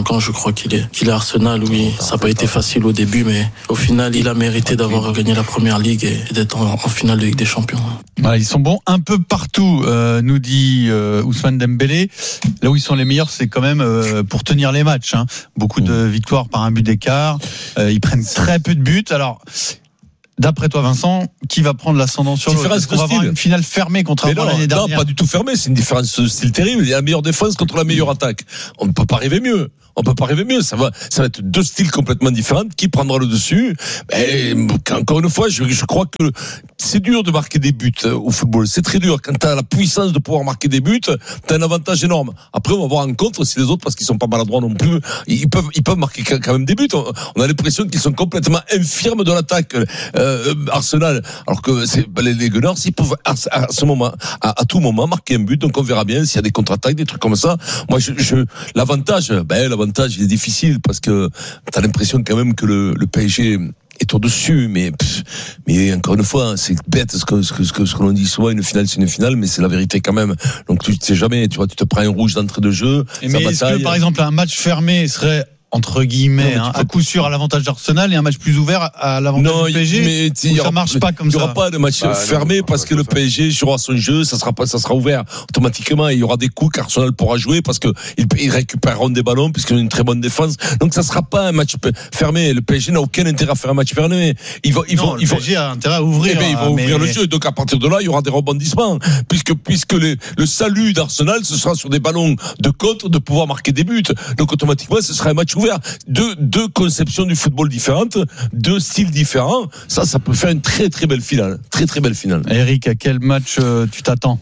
fois qu'il est à Arsenal. Oui, ça n'a pas été facile au début, mais au final, il a mérité d'avoir gagné la première ligue et d'être en finale de Ligue des Champions. Voilà, ils sont bons un peu partout, nous dit Ousmane Dembélé. Là où ils sont les meilleurs, c'est quand même pour tenir les matchs. Hein. Beaucoup de victoires par un but d'écart. Ils prennent très peu de buts. Alors, d'après toi, Vincent, qui va prendre l'ascendant sur l'autre? Est-ce qu'on va avoir une finale fermée contrairement à l'année dernière? Non, pas du tout fermée. C'est une différence de style terrible. Il y a la meilleure défense contre la meilleure attaque. On ne peut pas rêver mieux. Ça va être deux styles complètement différents. Qui prendra le dessus? Encore une fois, je crois que c'est dur de marquer des buts au football. C'est très dur. Quand tu as la puissance de pouvoir marquer des buts, tu as un avantage énorme. Après, on va voir en contre si les autres, parce qu'ils sont pas maladroits non plus, ils peuvent marquer quand même des buts. On a l'impression qu'ils sont complètement infirmes de l'attaque, Arsenal. Alors que les Gunners, ils peuvent à ce moment, à tout moment, marquer un but. Donc on verra bien s'il y a des contre-attaques, des trucs comme ça. Moi, l'avantage, il est difficile parce que t'as l'impression quand même que le PSG est au-dessus, mais encore une fois, c'est bête ce que l'on dit souvent, une finale c'est une finale, mais c'est la vérité quand même. Donc tu sais jamais, tu vois, tu te prends un rouge d'entrée de jeu. Mais est-ce que par exemple un match fermé serait entre guillemets, à coup sûr à l'avantage d'Arsenal et un match plus ouvert à l'avantage du PSG? Mais ça marche pas comme ça. Il n'y aura pas de match fermé parce que le PSG jouera son jeu, ça sera ouvert automatiquement. Il y aura des coups qu'Arsenal pourra jouer parce que ils récupéreront des ballons puisqu'ils ont une très bonne défense. Donc ça sera pas un match fermé. Le PSG n'a aucun intérêt à faire un match fermé. Le PSG a intérêt à ouvrir. Ils vont ouvrir le jeu. Donc à partir de là, il y aura des rebondissements puisque le salut d'Arsenal, ce sera sur des ballons de contre de pouvoir marquer des buts. Donc automatiquement, ce sera un match ouvert. Deux conceptions du football différentes, deux styles différents. Ça peut faire une très très belle finale. Très très belle finale. Eric, à quel match tu t'attends?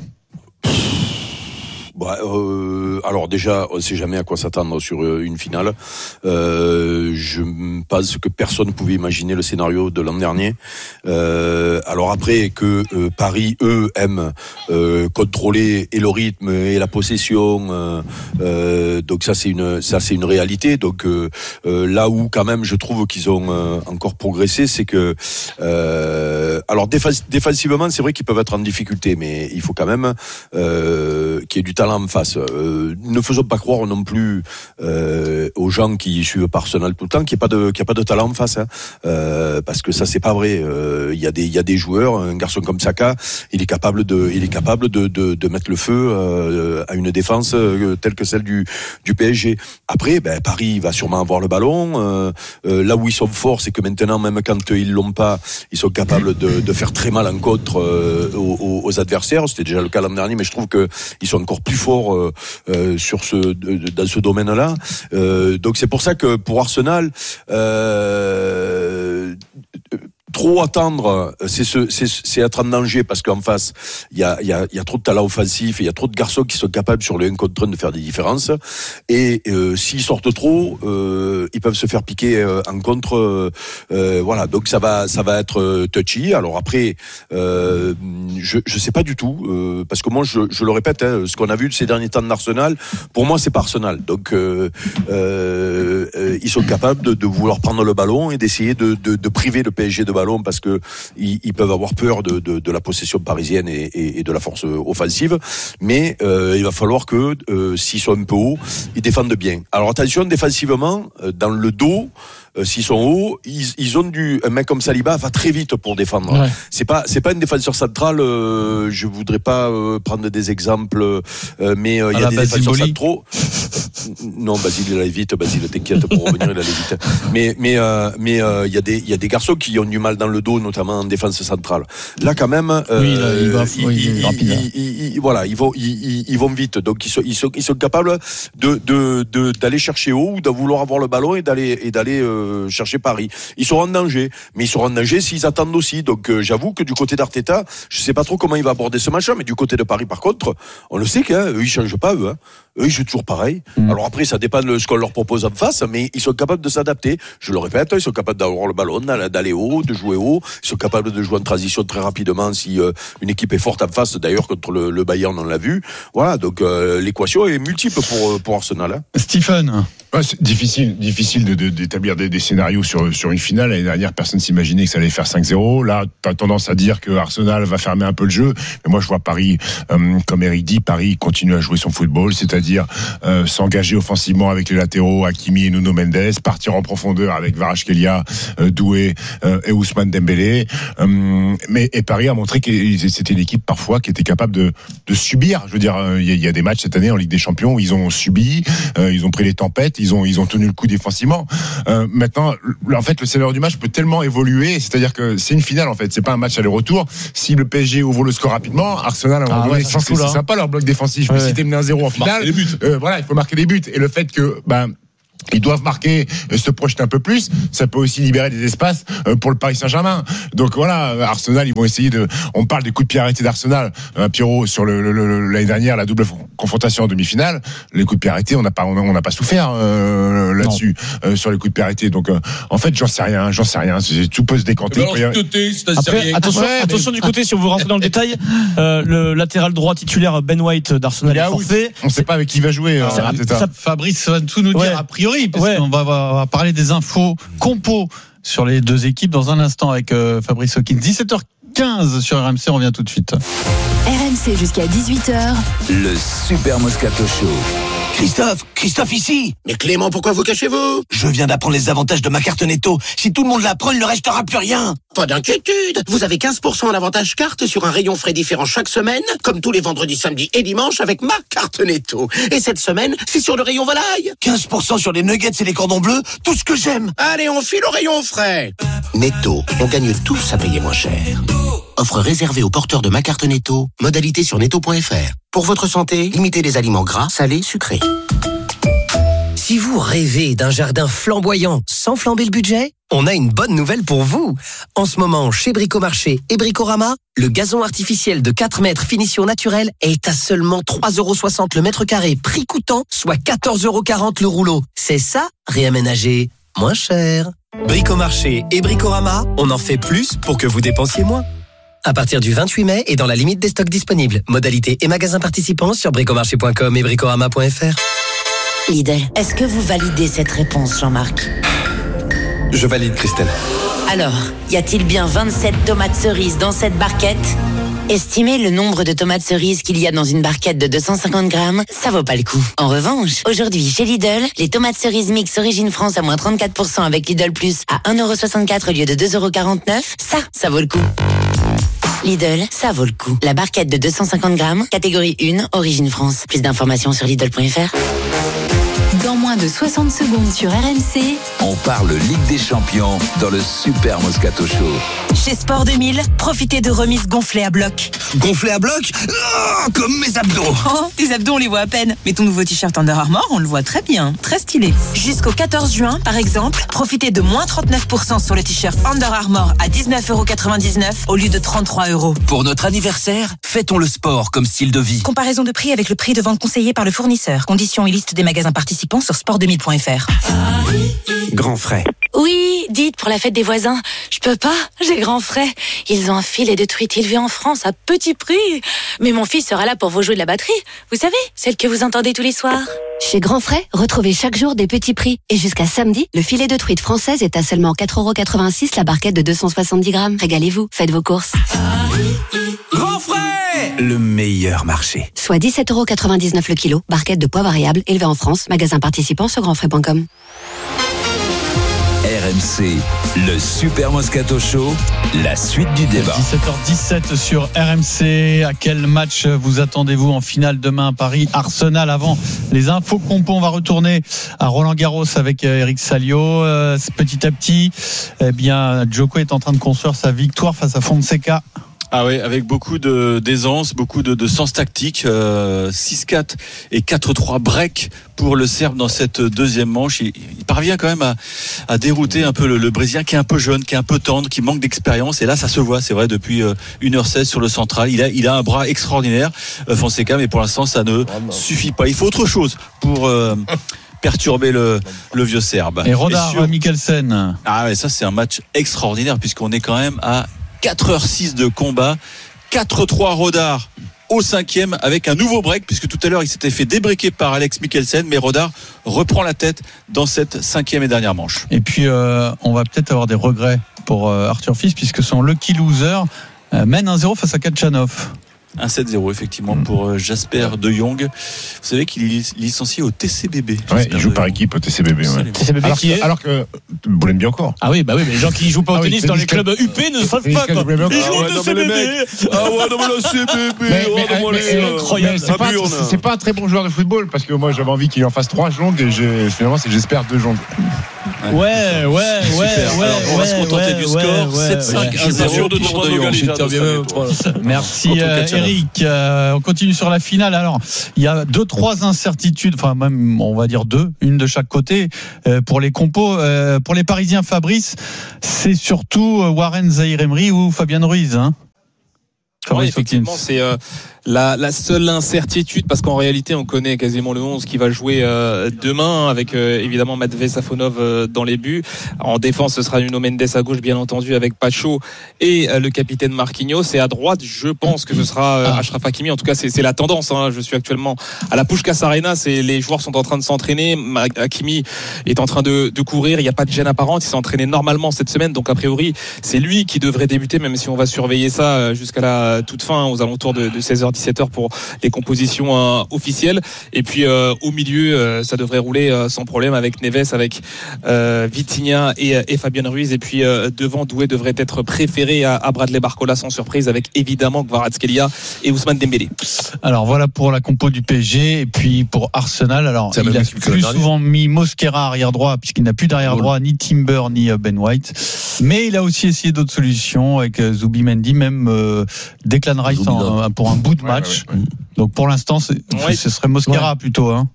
Alors déjà, on ne sait jamais à quoi s'attendre sur une finale. Je pense que personne ne pouvait imaginer le scénario de l'an dernier. Alors après que Paris, eux, aiment contrôler et le rythme et la possession. Donc ça c'est une réalité. Donc là où quand même je trouve qu'ils ont encore progressé, c'est que alors défensivement, c'est vrai qu'ils peuvent être en difficulté, mais il faut quand même qu'il y ait du talent en face. Ne faisons pas croire non plus aux gens qui suivent Arsenal tout le temps qu'il n'y a pas de talent en face, hein. Parce que ça c'est pas vrai. Il y a des joueurs, un garçon comme Saka, il est capable de mettre le feu à une défense telle que celle du PSG. Après, Paris va sûrement avoir le ballon. Là où ils sont forts, c'est que maintenant, même quand ils l'ont pas, ils sont capables de faire très mal en contre aux adversaires. C'était déjà le cas l'an dernier, mais je trouve que ils sont encore plus forts dans ce domaine-là. Donc c'est pour ça que pour Arsenal, trop attendre, c'est être en danger parce qu'en face, il y a trop de talent offensif et il y a trop de garçons qui sont capables sur le 1 contre 1 de faire des différences. Et s'ils sortent trop, ils peuvent se faire piquer en contre. Voilà, donc ça va être touchy. Alors après, je sais pas du tout parce que moi je le répète, hein, ce qu'on a vu de ces derniers temps d'Arsenal, pour moi c'est pas Arsenal. Donc ils sont capables de vouloir prendre le ballon et d'essayer de priver le PSG de ballon parce que ils peuvent avoir peur de la possession parisienne et de la force offensive, mais il va falloir que s'ils sont un peu hauts, ils défendent bien. Alors attention, défensivement, dans le dos, s'ils sont hauts, ils ont un mec comme Saliba va très vite pour défendre. Ouais. C'est pas un défenseur central. Je voudrais pas prendre des exemples, mais il y a des défenseurs centraux. Non, Basile il allait vite. Basile, t'inquiète, pour revenir il allait vite. Mais il y a des garçons qui ont du mal dans le dos, notamment en défense centrale. Là quand même, il va rapide. Voilà, ils vont vite. Donc ils sont capables d'aller chercher haut ou de vouloir avoir le ballon et d'aller chercher Paris. Ils seront en danger, mais ils seront en danger s'ils attendent aussi. Donc j'avoue que du côté d'Arteta, je sais pas trop comment il va aborder ce match-là, mais du côté de Paris par contre, on le sait qu'eux ils changent pas eux. Eux ils jouent toujours pareil. Alors après ça dépend de ce qu'on leur propose en face, mais ils sont capables de s'adapter. Je le répète, ils sont capables d'avoir le ballon, d'aller haut, de jouer haut. Ils sont capables de jouer en transition très rapidement si une équipe est forte en face. D'ailleurs contre le Bayern on l'a vu. Voilà, donc l'équation est multiple pour Arsenal. Stephen. Ouais, c'est difficile d'établir des scénarios sur une finale. L'année dernière, personne s'imaginait que ça allait faire 5-0. Là, tu as tendance à dire que Arsenal va fermer un peu le jeu. Mais moi, je vois Paris, comme Eric dit, Paris continue à jouer son football, c'est-à-dire s'engager offensivement avec les latéraux, Hakimi et Nuno Mendes, partir en profondeur avec Kvaratskhelia, Doué et Ousmane Dembélé. Et Paris a montré que c'était une équipe parfois qui était capable de subir. Je veux dire, il y a des matchs cette année en Ligue des Champions où ils ont subi, ils ont pris les tempêtes, ils ont tenu le coup défensivement. Maintenant, en fait, le scénario du match peut tellement évoluer, c'est-à-dire que c'est une finale en fait, c'est pas un match aller-retour. Si le PSG ouvre le score rapidement, Arsenal à un moment donné, c'est sympa leur bloc défensif, mais si t'es mené 1-0 en finale, il faut marquer des buts. Et le fait que ils doivent marquer, se projeter un peu plus, ça peut aussi libérer des espaces pour le Paris Saint-Germain. Donc voilà, Arsenal, ils vont essayer on parle des coups de pied arrêtés d'Arsenal, Pierrot, sur l'année dernière, la double confrontation en demi-finale, les coups de pied arrêtés, on n'a pas souffert là-dessus, sur les coups de pied arrêtés. Donc en fait, j'en sais rien, tout peut se décanter. Après, attention du côté, si on veut rentrer dans le détail, le latéral droit titulaire Ben White d'Arsenal est forfait. On ne sait pas avec qui il va jouer. Fabrice va tout nous dire a priori, parce qu'on va parler des infos compos sur les deux équipes dans un instant avec Fabrice Hawkins. 17h15 sur RMC, on revient tout de suite. RMC jusqu'à 18h. Le Super Moscato Show. Christophe ici. Mais Clément, pourquoi vous cachez-vous? Je viens d'apprendre les avantages de ma carte Netto. Si tout le monde l'apprend, il ne restera plus rien. Pas d'inquiétude. Vous avez 15% en avantage carte sur un rayon frais différent chaque semaine, comme tous les vendredis, samedis et dimanches avec ma carte Netto. Et cette semaine, c'est sur le rayon volaille. 15% sur les nuggets et les cordons bleus, tout ce que j'aime. Allez, on file au rayon frais. Netto, on gagne tous à payer moins cher. Offre réservée aux porteurs de ma carte Netto. Modalité sur netto.fr. Pour votre santé, limitez les aliments gras, salés, sucrés. Si vous rêvez d'un jardin flamboyant sans flamber le budget, on a une bonne nouvelle pour vous. En ce moment, chez Bricomarché et Bricorama, le gazon artificiel de 4 mètres finition naturelle est à seulement 3,60 € le mètre carré, prix coûtant, soit 14,40 € le rouleau. C'est ça, réaménager moins cher. Bricomarché et Bricorama, on en fait plus pour que vous dépensiez moins. À partir du 28 mai et dans la limite des stocks disponibles. Modalités et magasins participants sur bricomarché.com et bricorama.fr. Lidl, est-ce que vous validez cette réponse, Jean-Marc? Je valide, Christelle. Alors, y a-t-il bien 27 tomates cerises dans cette barquette? Estimez le nombre de tomates cerises qu'il y a dans une barquette de 250 grammes, ça vaut pas le coup. En revanche, aujourd'hui chez Lidl, les tomates cerises mix Origine France à moins 34% avec Lidl Plus à 1,64 € au lieu de 2,49 €, ça vaut le coup. Lidl, ça vaut le coup. La barquette de 250 grammes, catégorie 1, Origine France. Plus d'informations sur Lidl.fr. Dans moins de 60 secondes sur RMC, on parle Ligue des Champions dans le Super Moscato Show. Chez Sport 2000, profitez de remises gonflées à bloc. Gonflées à bloc? Comme mes abdos. Oh, tes abdos, on les voit à peine. Mais ton nouveau t-shirt Under Armour, on le voit très bien. Très stylé. Jusqu'au 14 juin, par exemple, profitez de moins 39% sur le t-shirt Under Armour à 19,99 € au lieu de 33 €. Pour notre anniversaire, fêtons le sport comme style de vie. Comparaison de prix avec le prix de vente conseillé par le fournisseur. Conditions et liste des magasins participants sur sport2000.fr. Grand frais. Oui, dites, pour la fête des voisins, je peux pas, j'ai grand frais. Ils ont un filet de truite élevé en France à petit prix. Mais mon fils sera là pour vous jouer de la batterie. Vous savez, celle que vous entendez tous les soirs. chez Grand Frais, retrouvez chaque jour des petits prix. Et jusqu'à samedi, le filet de truite française est à seulement 4,86 € la barquette de 270 grammes. Régalez-vous, faites vos courses. Grand Frais, le meilleur marché. Soit 17,99 € le kilo, barquette de poids variable, élevée en France, magasin participant sur grandfrais.com. RMC, le Super Moscato Show, la suite du débat. 17h17 sur RMC. À quel match vous attendez-vous en finale demain à Paris? Arsenal avant les infos compos. On va retourner à Roland-Garros avec Eric Salio. Petit à petit, eh bien, Djoko est en train de construire sa victoire face à Fonseca. Ah oui, avec beaucoup d'aisance, beaucoup de sens tactique. 6-4 et 4-3 break pour le Serbe dans cette deuxième manche. Il parvient quand même à dérouter un peu le Brésilien qui est un peu jeune, qui est un peu tendre, qui manque d'expérience. Et là, ça se voit, c'est vrai, depuis 1h16 sur le central. Il a un bras extraordinaire, Fonseca, mais pour l'instant, ça ne suffit pas. Il faut autre chose pour perturber le vieux Serbe. Et Rodar, Mikkelsen. Ah ouais, ça c'est un match extraordinaire puisqu'on est quand même à 4h06 de combat. 4-3 Rodar au 5e avec un nouveau break, puisque tout à l'heure il s'était fait débreaker par Alex Mikkelsen, mais Rodar reprend la tête dans cette 5e et dernière manche. Et puis on va peut-être avoir des regrets pour Arthur Fils, puisque son lucky loser mène 1-0 face à Kachanov. 1-7-0 effectivement pour Jasper De Jong. Vous savez qu'il est licencié au TCBB. Ouais, il joue par équipe au TCBB. Ouais. TCBB alors qui est alors que Boulogne-Billancourt. Ah oui, bah oui, mais les gens qui jouent pas au tennis dans les clubs UP ne savent pas. Ils jouent au TCBB. Ah ouais, non mais là c'est incroyable. C'est pas un très bon joueur de football, parce que moi j'avais envie qu'il en fasse 3 Jong et finalement c'est j'espère 2 Jong. Ouais. Alors, on va se contenter du score. 7-5-1-0 de De Jong. Merci Eric. On continue sur la finale. Alors, il y a 2-3 incertitudes, enfin même on va dire 2, une de chaque côté pour les compos. Pour les Parisiens, Fabrice, c'est surtout Warren Zaïre-Emery ou Fabien Ruiz. Ouais, effectivement, c'est la seule incertitude, parce qu'en réalité on connaît quasiment le 11 qui va jouer demain, avec évidemment Matvey Safonov dans les buts. En défense ce sera Nuno Mendes à gauche bien entendu, avec Pacho et le capitaine Marquinhos, et à droite je pense que ce sera Achraf Hakimi. En tout cas c'est la tendance, hein. Je suis actuellement à la Puskás Arena, les joueurs sont en train de s'entraîner, Hakimi est en train de courir, il n'y a pas de gêne apparente, il s'est entraîné normalement cette semaine, donc a priori c'est lui qui devrait débuter, même si on va surveiller ça jusqu'à la toute fin, aux alentours de 16h-17h pour les compositions officielles. Et puis au milieu ça devrait rouler sans problème, avec Neves, avec Vitinha et Fabien Ruiz, et puis devant Doué devrait être préféré à Bradley Barcola sans surprise, avec évidemment Kvaratskhelia et Ousmane Dembélé. Alors voilà pour la compo du PSG. Et puis pour Arsenal, alors il a plus souvent mis Mosquera arrière droit, puisqu'il n'a plus d'arrière droit, ni Timber ni Ben White, mais il a aussi essayé d'autres solutions avec Zubimendi, même Declan Rice pour un bout de match. Ouais. Donc pour l'instant ce serait Mosquera plutôt, hein.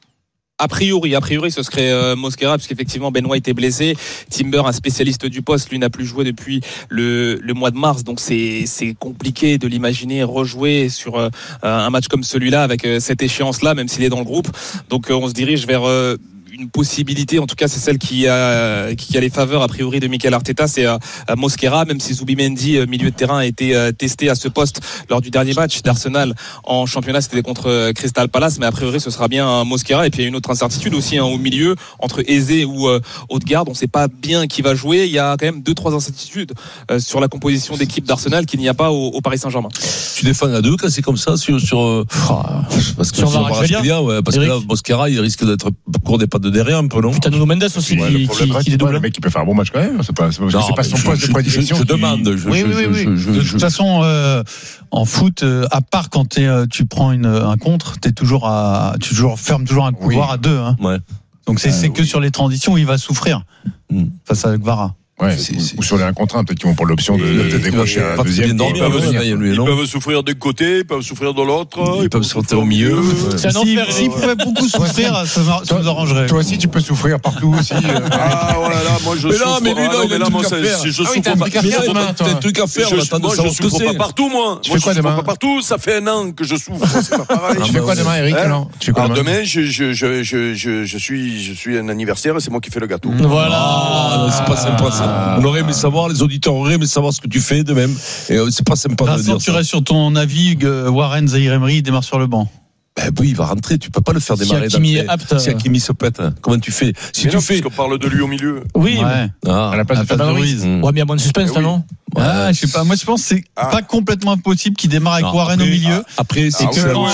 A priori, ce serait Mosquera, puisqu'effectivement Ben White est blessé. Timber, un spécialiste du poste, lui n'a plus joué depuis le mois de mars, donc c'est compliqué de l'imaginer rejouer sur un match comme celui-là, avec cette échéance-là, même s'il est dans le groupe. Donc on se dirige vers une possibilité, en tout cas c'est celle qui a les faveurs a priori de Mikel Arteta, c'est Mosquera, même si Zubimendi, milieu de terrain, a été testé à ce poste lors du dernier match d'Arsenal en championnat, c'était contre Crystal Palace, mais a priori ce sera bien Mosquera. Et puis il y a une autre incertitude aussi, au milieu, entre Eze ou Odegaard, on ne sait pas bien qui va jouer. Il y a quand même 2-3 incertitudes sur la composition d'équipe d'Arsenal qu'il n'y a pas au Paris Saint-Germain. Tu défends à 2 quand c'est comme ça parce que sur Kvaratskhelia, parce que là Mosquera il risque d'être court des pattes de derrière un peu, non? Putain, Nuno Mendes aussi qui dédouble. Le mec il peut faire un bon match quand même, c'est pas son poste de prédilection. Je demande. Oui. De toute façon, en foot, à part quand tu prends un contre, tu fermes toujours un couloir à 2, hein. Ouais. Donc c'est que sur les transitions où il va souffrir face à Kvara. Ouais, ou sur les 1 contre 1, peut-être qu'ils vont pour l'option de décrocher un deuxième. Ils peuvent souffrir d'un côté, ils peuvent souffrir de l'autre, ils peuvent sortir au milieu. S'ils pouvaient beaucoup souffrir, ça nous arrangerait. Toi aussi, tu peux souffrir partout aussi. Ah, voilà, là, moi je souffre. Mais lui, là, moi, je souffre pas. T'as un truc à faire, je souffre pas partout, moi. Tu fais quoi demain? Pas partout, ça fait 1 an que je souffre, c'est pas pareil. Tu fais quoi demain, Eric? Demain, je suis un anniversaire et c'est moi qui fais le gâteau. Voilà. C'est pas sympa ça. On aurait aimé savoir, les auditeurs auraient aimé savoir ce que tu fais de même. Et c'est pas sympa de dire ça. Tu restes sur ton avis, Warren Zaïre-Emery démarre sur le banc. Ben oui, il va rentrer. Tu peux pas le faire démarrer. Si Hakimi se pète, comment tu fais? Si tu fais, parce qu'on parle de lui au milieu. Oui. À la place de Fabien Ruiz. Ouais, mais il y a moins de suspense, là, non? Je sais pas. Moi, je pense que c'est pas complètement impossible qu'il démarre avec Warren au milieu. Après, c'est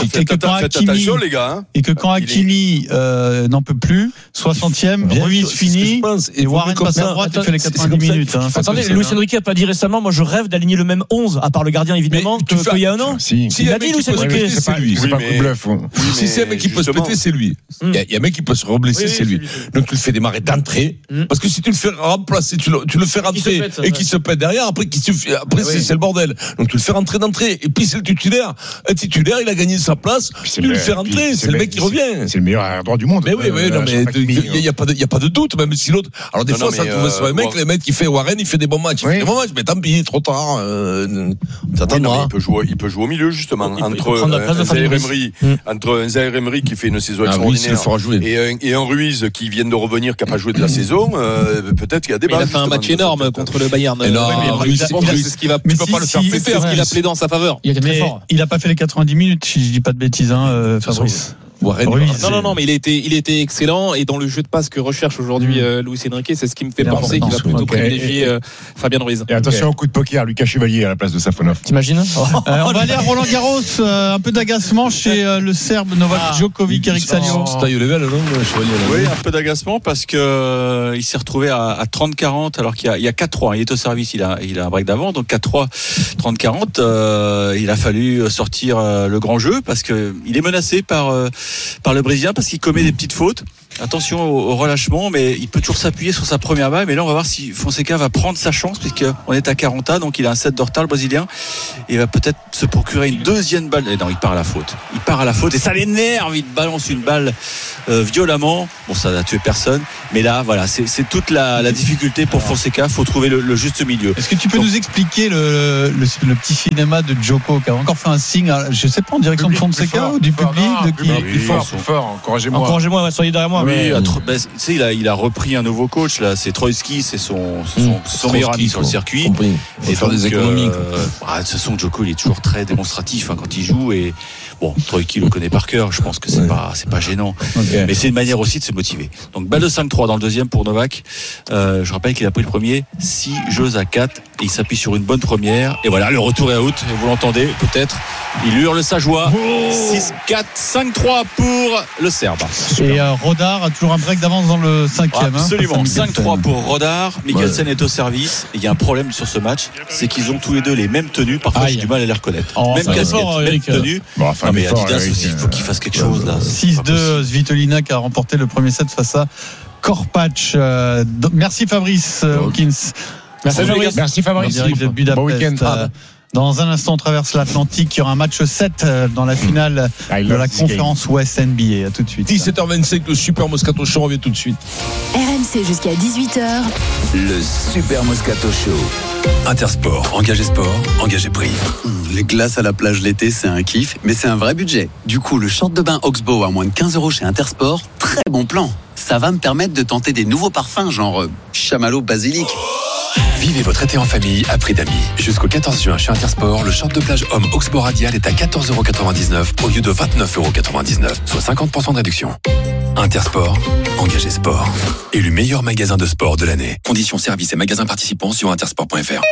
que quand Hakimi n'en peut plus, 60e, Ruiz finit et Warren passe à droite et fait les 90 minutes. Attendez, Luis Enrique a pas dit récemment, moi je rêve d'aligner le même 11, à part le gardien évidemment, qu'il y a un an. Il a dit Luis Enrique. C'est pas un coup de bluff. Si c'est un mec qui peut se péter, c'est lui. Il y a un mec qui peut se reblesser, c'est lui. Donc tu le fais démarrer d'entrée, parce que si tu le fais remplacer, tu le fais rentrer et qu'il se pète derrière, après c'est le bordel. Donc tu le fais rentrer d'entrée, et puis c'est le titulaire. Un titulaire, il a gagné sa place, tu le fais rentrer, c'est le mec qui revient. C'est le meilleur arrière droit du monde. Mais oui, non, mais il y a pas de doute, même si l'autre. Alors des fois ça tombe sur un mec, le mec qui fait Warren, il fait des bons matchs, mais tant pis, trop tard. Il peut jouer au milieu justement entre Zaïre-Emery entre un Zaire Emery qui fait une saison extraordinaire et un Ruiz qui vient de revenir, qui n'a pas joué de la saison, peut-être qu'il y a des bases. Il a fait un match énorme contre le Bayern. C'est ce qui va. Tu peux pas le faire péter parce qu'il a plaidé en sa faveur. Il était très fort. Il n'a pas fait les 90 minutes, si je dis pas de bêtises, Fabrice. Non, mais il était excellent et dans le jeu de passe que recherche aujourd'hui Luis Enrique, c'est ce qui me fait penser qu'il va plutôt privilégier Fabien Ruiz. Et attention au coup de poker, Lucas Chevalier à la place de Safonov. T'imagines? On va aller à Roland-Garros, un peu d'agacement chez le Serbe Novak Djokovic, Eric Salio. C'est taille level, non, Chevalier? Oui, un peu d'agacement parce que il s'est retrouvé à 30-40 alors qu'il y a 4-3. Il est au service, il a un break d'avant, donc 4-3, 30-40. Il a fallu sortir le grand jeu parce que il est menacé par le Brésilien parce qu'il commet des petites fautes. Attention au relâchement, mais il peut toujours s'appuyer sur sa première balle. Mais là, on va voir si Fonseca va prendre sa chance, puisqu'on est à 40 donc il a un set de retard, le Brésilien. Et il va peut-être se procurer une deuxième balle. Et non, il part à la faute. Et ça l'énerve. Il balance une balle violemment. Bon, ça n'a tué personne. Mais là, voilà, c'est toute la difficulté pour Fonseca. Il faut trouver le juste milieu. Est-ce que tu peux nous expliquer le petit cinéma de Djoko qui a encore fait un signe, je sais pas, en direction de Fonseca ou du public? Plus fort. Encouragez-moi, soyez derrière moi. Oui, il a repris un nouveau coach là, c'est Troïski, c'est son meilleur ami sur le circuit. Et faire des économies. De toute façon, Djoko il est toujours très démonstratif quand il joue et bon, Troïski le connaît par cœur, je pense que c'est pas gênant. Okay. Mais c'est une manière aussi de se motiver. Donc balle de 5-3 dans le deuxième pour Novak. Je rappelle qu'il a pris le premier 6 jeux à 4 et il s'appuie sur une bonne première et voilà, le retour est out et vous l'entendez peut-être, il hurle sa joie. 6-4, 5-3 pour le Serbe. Et Rodar a toujours un break d'avance dans le 5e. Absolument, 5-3 pour Rodar. Mikkelsen est au service. Il y a un problème sur ce match, c'est qu'ils ont tous les deux les mêmes tenues. Parfois j'ai du mal à les reconnaître. Même casquette, même tenue. Mais Adidas aussi, il faut qu'il fasse quelque chose là. 6-2, Svitolina qui a remporté le premier set face à Korpach. Merci Fabrice Hawkins. Merci Fabrice. En direct de Budapest. Bon week-end. Dans un instant, on traverse l'Atlantique. Il y aura un match 7 dans la finale de la conférence Ouest NBA. À tout de suite. 17h25, le Super Moscato Show revient tout de suite. RMC jusqu'à 18h. Le Super Moscato Show. Intersport, engagé sport, engagé prix. Les glaces à la plage l'été, c'est un kiff, mais c'est un vrai budget. Du coup, le short de bain Oxbow à moins de 15 € chez Intersport, très bon plan. Ça va me permettre de tenter des nouveaux parfums, genre chamallow basilic. Vivez votre été en famille à prix d'amis. Jusqu'au 14 juin chez Intersport, le short de plage homme Oxbow Radial est à 14,99 € au lieu de 29,99 €, soit 50% de réduction. Intersport, engagé sport. Élu meilleur magasin de sport de l'année. Conditions services et magasins participants sur intersport.fr.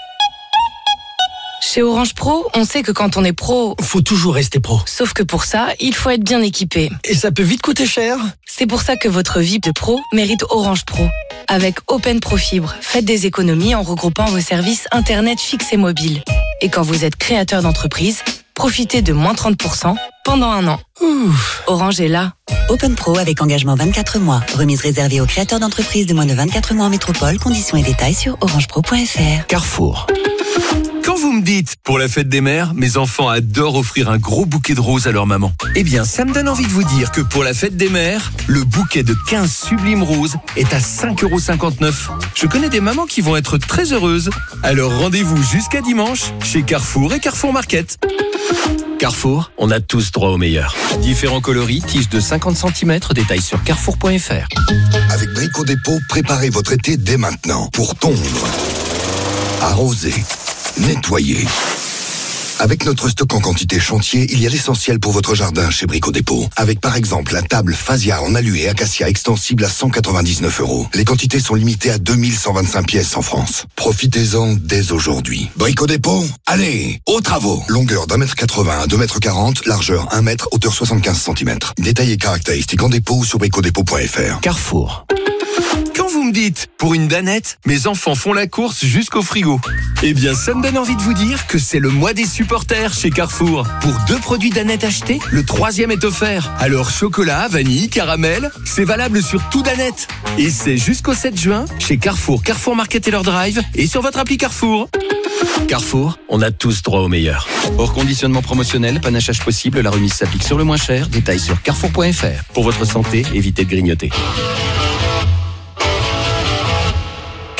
Chez Orange Pro, on sait que quand on est pro, faut toujours rester pro. Sauf que pour ça, il faut être bien équipé. Et ça peut vite coûter cher. C'est pour ça que votre vie de pro mérite Orange Pro. Avec Open Pro Fibre, faites des économies en regroupant vos services Internet fixe et mobile. Et quand vous êtes créateur d'entreprise, profitez de moins 30% pendant 1 an. Orange est là. Open Pro avec engagement 24 mois. Remise réservée aux créateurs d'entreprises de moins de 24 mois en métropole. Conditions et détails sur orangepro.fr. Carrefour. Quand vous me dites, pour la fête des mères, mes enfants adorent offrir un gros bouquet de roses à leur maman. Eh bien, ça me donne envie de vous dire que pour la fête des mères, le bouquet de 15 sublimes roses est à 5,59 €. Je connais des mamans qui vont être très heureuses. Alors rendez-vous jusqu'à dimanche chez Carrefour et Carrefour Market. Carrefour, on a tous droit au meilleur. Différents coloris, tiges de 50 cm, détails sur carrefour.fr. Avec Brico Dépôt, préparez votre été dès maintenant pour tondre, arroser, nettoyer. Avec notre stock en quantité chantier, il y a l'essentiel pour votre jardin chez Brico Dépôt. Avec par exemple la table Phasia en alu et acacia extensible à 199 €. Les quantités sont limitées à 2125 pièces en France. Profitez-en dès aujourd'hui. Brico Dépôt, allez, aux travaux. Longueur d'1,80 m à 2,40 m, largeur 1 m, hauteur 75 cm. Détails et caractéristiques en dépôt ou sur bricodépôt.fr. Carrefour. Quand vous me dites, pour une danette, mes enfants font la course jusqu'au frigo. Eh bien, ça me donne envie de vous dire que c'est le mois des supporters chez Carrefour. Pour 2 produits Danette achetés, le 3e est offert. Alors, chocolat, vanille, caramel, c'est valable sur tout Danette. Et c'est jusqu'au 7 juin chez Carrefour, Carrefour Market et leur drive et sur votre appli Carrefour. Carrefour, on a tous droit au meilleur. Hors conditionnement promotionnel, panachage possible, la remise s'applique sur le moins cher. Détails sur carrefour.fr. Pour votre santé, évitez de grignoter.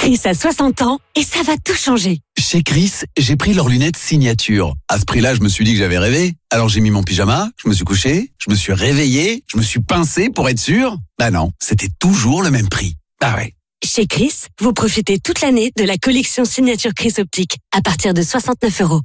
Chris a 60 ans et ça va tout changer. Chez Chris, j'ai pris leurs lunettes signature. À ce prix-là, je me suis dit que j'avais rêvé. Alors j'ai mis mon pyjama, je me suis couché, je me suis réveillé, je me suis pincé pour être sûr. Bah non, c'était toujours le même prix. Ah ouais. Chez Chris, vous profitez toute l'année de la collection signature Chris Optique à partir de 69 €.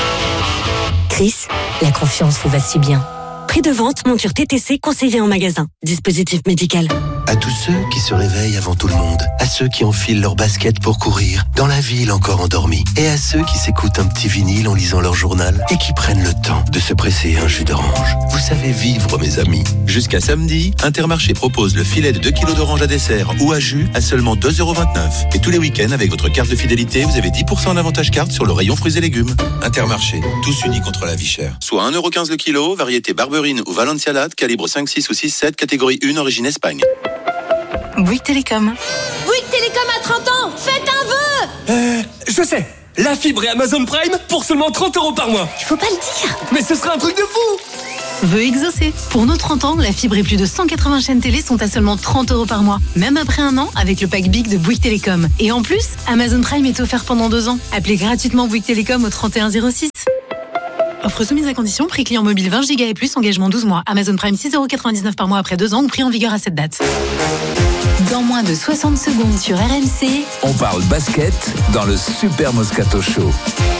Chris, la confiance vous va si bien. Prix de vente, monture TTC conseillée en magasin. Dispositif médical. À tous ceux qui se réveillent avant tout le monde, à ceux qui enfilent leurs baskets pour courir, dans la ville encore endormie, et à ceux qui s'écoutent un petit vinyle en lisant leur journal et qui prennent le temps de se presser un jus d'orange. Vous savez vivre, mes amis. Jusqu'à samedi, Intermarché propose le filet de 2 kg d'orange à dessert ou à jus à seulement 2,29 €. Et tous les week-ends, avec votre carte de fidélité, vous avez 10% d'avantage carte sur le rayon fruits et légumes. Intermarché, tous unis contre la vie chère. Soit 1,15 € le kilo, variété Barberine ou Valencialade, calibre 5, 6 ou 6, 7, catégorie 1, origine Espagne. Bouygues Télécom. Bouygues Télécom à 30 ans, faites un vœu. Je sais, la fibre et Amazon Prime pour seulement 30 € par mois. Il faut pas le dire. Mais ce sera un truc de fou. Vœu exaucé. Pour nos 30 ans, la fibre et plus de 180 chaînes télé sont à seulement 30 € par mois. Même après un an, avec le pack Big de Bouygues Télécom. Et en plus, Amazon Prime est offert pendant 2 ans. Appelez gratuitement Bouygues Télécom au 3106. Offre soumise à condition, prix client mobile 20 Go et plus, engagement 12 mois. Amazon Prime 6,99 € par mois après 2 ans ou prix en vigueur à cette date. Dans moins de 60 secondes sur RMC, On parle basket dans le Super Moscato Show.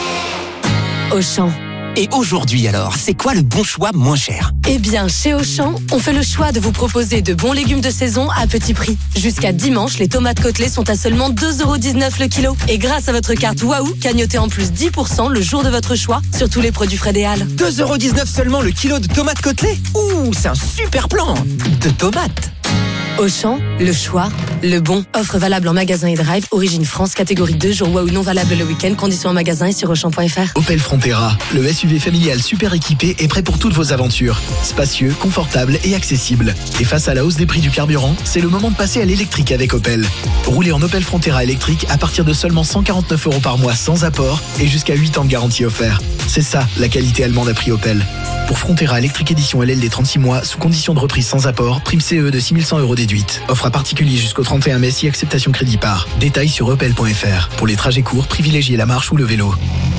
Auchan. Et aujourd'hui alors, c'est quoi le bon choix moins cher? Eh bien, chez Auchan, on fait le choix de vous proposer de bons légumes de saison à petit prix. Jusqu'à dimanche, les tomates côtelées sont à seulement 2,19 € le kilo. Et grâce à votre carte Waouh, cagnotez en plus 10% le jour de votre choix sur tous les produits frais des Halles. 2,19 € seulement le kilo de tomates côtelées? Ouh, c'est un super plan de tomates. Auchan, le choix, le bon. Offre valable en magasin et drive. Origine France, catégorie 2, jour Waouh non valable le week-end. Conditions en magasin et sur Auchan.fr. Opel Frontera, le SUV familial super équipé et prêt pour toutes vos aventures. Spacieux, confortable et accessible. Et face à la hausse des prix du carburant, c'est le moment de passer à l'électrique avec Opel. Roulez en Opel Frontera électrique à partir de seulement 149 € par mois sans apport et jusqu'à 8 ans de garantie offert. C'est ça, la qualité allemande à prix Opel. Pour Frontera électrique édition LLD 36 mois, sous condition de reprise sans apport, prime CE de 6100 € déduite. Offre à particulier jusqu'au 31 mai si acceptation crédit par. Détails sur opel.fr. Pour les trajets courts, privilégiez la marche ou le vélo.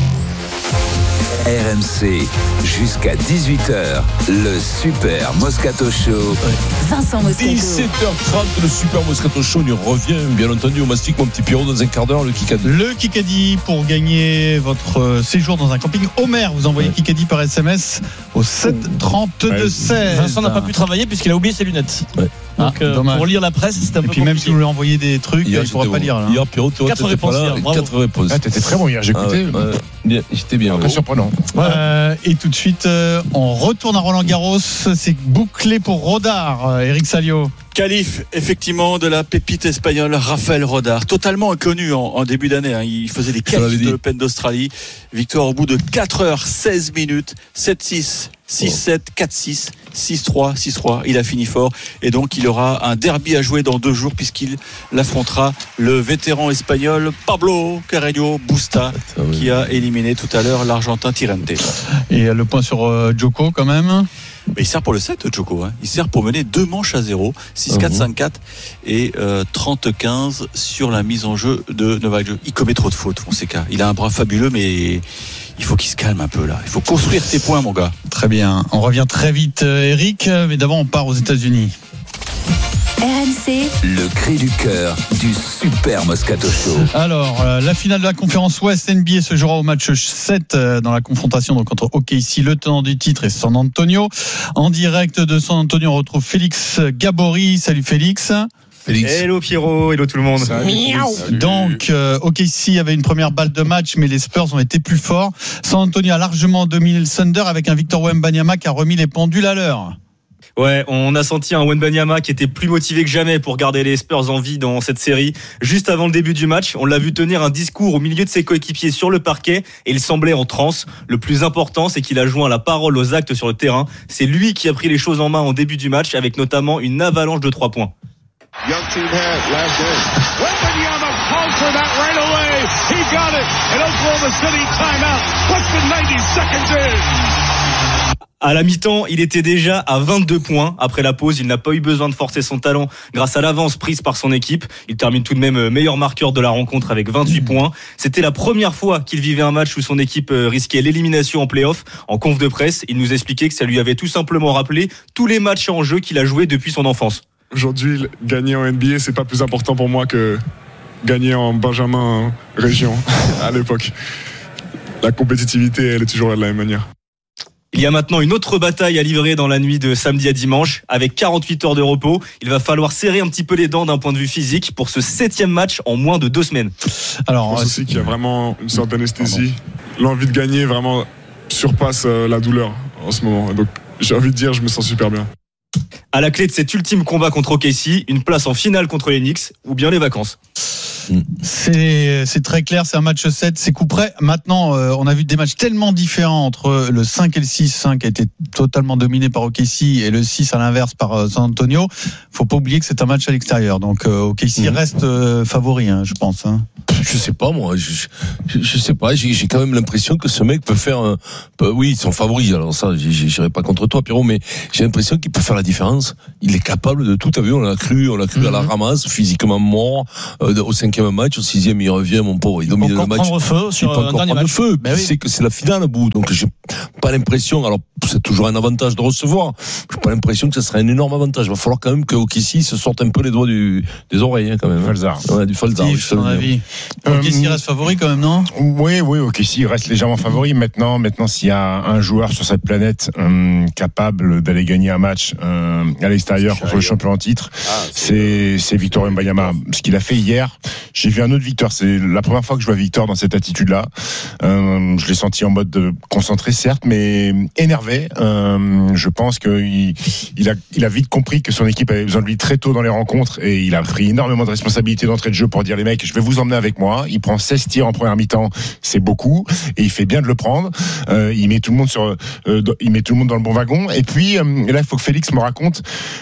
RMC, jusqu'à 18h, le Super Moscato Show. Vincent Moscato. 17h30, le Super Moscato Show nous revient, bien entendu, au mastic, mon petit Pierrot, dans un quart d'heure, le Kikadi. Le Kikadi pour gagner votre séjour dans un camping Homer. Vous envoyez Kikadi par SMS au 732-16. Vincent n'a pas pu travailler puisqu'il a oublié ses lunettes. Ouais. Donc, pour lire la presse, c'était un peu Et puis même si vous lui envoyez des trucs, il ne pourra pas lire. Là. Hier, Pierrot, tu vois, 4 réponses. 4 réponses. Ah, t'étais très bon hier, j'ai écouté. Bien, j'étais bien. Très surprenant. Et tout de suite, on retourne à Roland-Garros. C'est bouclé pour Rodard, Eric Salio. Qualif effectivement de la pépite espagnole Rafael Rodard, totalement inconnu en début d'année. Il faisait des qualifs de l'Open d'Australie. Victoire au bout de 4h16 minutes, 7-6, 6-7, 4-6, 6-3, 6-3. Il a fini fort et donc il aura un derby à jouer dans 2 jours puisqu'il affrontera le vétéran espagnol Pablo Carreño Busta qui a éliminé tout à l'heure l'Argentin Tirrente. Et le point sur Djoko quand même. Mais il sert pour le 7, Djoko. Il sert pour mener 2 manches à 0, 6-4, 5-4 et 30-15 sur la mise en jeu de Novak Djokovic. Il commet trop de fautes, Fonseca. Il a un bras fabuleux, mais il faut qu'il se calme un peu là. Il faut construire ses points, mon gars. Très bien. On revient très vite, Eric. Mais d'abord, on part aux États-Unis. RMC, le cri du cœur du Super Moscato Show. Alors, la finale de la conférence Ouest NBA se jouera au match 7 dans la confrontation donc, entre OKC, le tenant du titre, et San Antonio. En direct de San Antonio, on retrouve Félix Gabory. Salut Félix. Hello Pierrot, hello tout le monde. Donc, OKC avait une première balle de match, mais les Spurs ont été plus forts. San Antonio a largement dominé le Thunder avec un Victor Wembanyama qui a remis les pendules à l'heure. Ouais, on a senti un Wembanyama qui était plus motivé que jamais pour garder les Spurs en vie dans cette série. Juste avant le début du match, on l'a vu tenir un discours au milieu de ses coéquipiers sur le parquet et il semblait en transe. Le plus important, c'est qu'il a joint la parole aux actes sur le terrain. C'est lui qui a pris les choses en main en début du match avec notamment une avalanche de 3 points. Young team has last game. Wembanyama calls for that right away. He got it. And Oklahoma City timeout. Less than 90 seconds in. À la mi-temps, il était déjà à 22 points. Après la pause, il n'a pas eu besoin de forcer son talent grâce à l'avance prise par son équipe. Il termine tout de même meilleur marqueur de la rencontre avec 28 points. C'était la première fois qu'il vivait un match où son équipe risquait l'élimination en play-off. En conf de presse, il nous expliquait que ça lui avait tout simplement rappelé tous les matchs en jeu qu'il a joués depuis son enfance. Aujourd'hui, gagner en NBA, c'est pas plus important pour moi que gagner en Benjamin Région à l'époque. La compétitivité, elle est toujours là de la même manière. Il y a maintenant une autre bataille à livrer dans la nuit de samedi à dimanche. Avec 48 heures de repos, il va falloir serrer un petit peu les dents d'un point de vue physique pour ce 7e match en moins de 2 semaines. Alors, je pense aussi qu'il y a vraiment une sorte d'anesthésie. L'envie de gagner vraiment surpasse la douleur en ce moment. Donc j'ai envie de dire, je me sens super bien. À la clé de cet ultime combat contre OKC, une place en finale contre les Knicks ou bien les vacances. C'est très clair, c'est un match 7, c'est coup près. Maintenant, on a vu des matchs tellement différents entre le 5 et le 6. 5 a été totalement dominé par OKC et le 6 à l'inverse par San Antonio. Faut pas oublier que c'est un match à l'extérieur. Donc OKC reste favori, je pense. Je sais pas, moi. Je sais pas. J'ai quand même l'impression que ce mec peut faire oui, ils sont favoris. Alors ça, j'irai pas contre toi, Pierrot, mais j'ai l'impression qu'il peut faire la différence. Il est capable de tout. T'as vu, on l'a cru à la ramasse, physiquement mort, au 5e match, au 6e, il revient, mon pauvre. Il domine le match. Prendre feu sur un dernier match. Feu. Ben oui. C'est que c'est la finale à bout. Donc, j'ai pas l'impression, alors, c'est toujours un avantage de recevoir. J'ai pas l'impression que ce serait un énorme avantage. Il va falloir quand même que OKC se sorte un peu les doigts des oreilles, quand même. Falzar. Ouais, du Falzar. À mon avis. OKC reste favori quand même, non? Oui, OKC reste légèrement favori. Maintenant, s'il y a un joueur sur cette planète capable d'aller gagner un match à l'extérieur contre le champion en titre, c'est Victor Wembanyama. Ce qu'il a fait hier, j'ai vu un autre Victor. C'est la première fois que je vois Victor dans cette attitude-là. Je l'ai senti en mode concentré, certes, mais énervé. Je pense qu'il a vite compris que son équipe avait besoin de lui très tôt dans les rencontres et il a pris énormément de responsabilités d'entrée de jeu pour dire les mecs, je vais vous emmener avec moi. Il prend 16 tirs en première mi-temps, c'est beaucoup et il fait bien de le prendre. Il met tout le monde dans le bon wagon. Et puis là, il faut que Félix me raconte.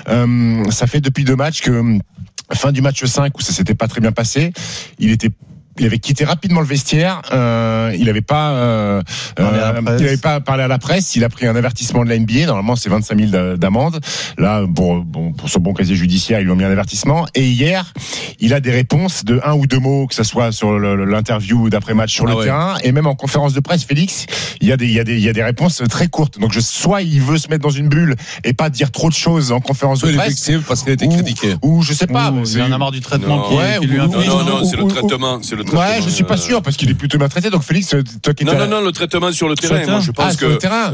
Ça fait depuis 2 matchs que fin du match 5 où ça s'était pas très bien passé, il avait quitté rapidement le vestiaire. Il n'avait pas parlé à la presse. Il a pris un avertissement de la NBA. Normalement, c'est 25 000 d'amende. Là, pour son bon casier judiciaire, ils lui ont mis un avertissement. Et hier, il a des réponses de 1 ou 2 mots, que ça soit sur l'interview d'après-match sur le terrain, et même en conférence de presse, Félix, il y a des réponses très courtes. Donc, soit il veut se mettre dans une bulle et pas dire trop de choses en conférence de presse, parce qu'il a été critiqué. Ou je sais pas. Il en a marre du traitement qui lui inflige. Non, c'est le traitement. Ouais, je suis pas sûr parce qu'il est plutôt maltraité. Donc Félix, toi qui non, le traitement sur le terrain. Moi, je pense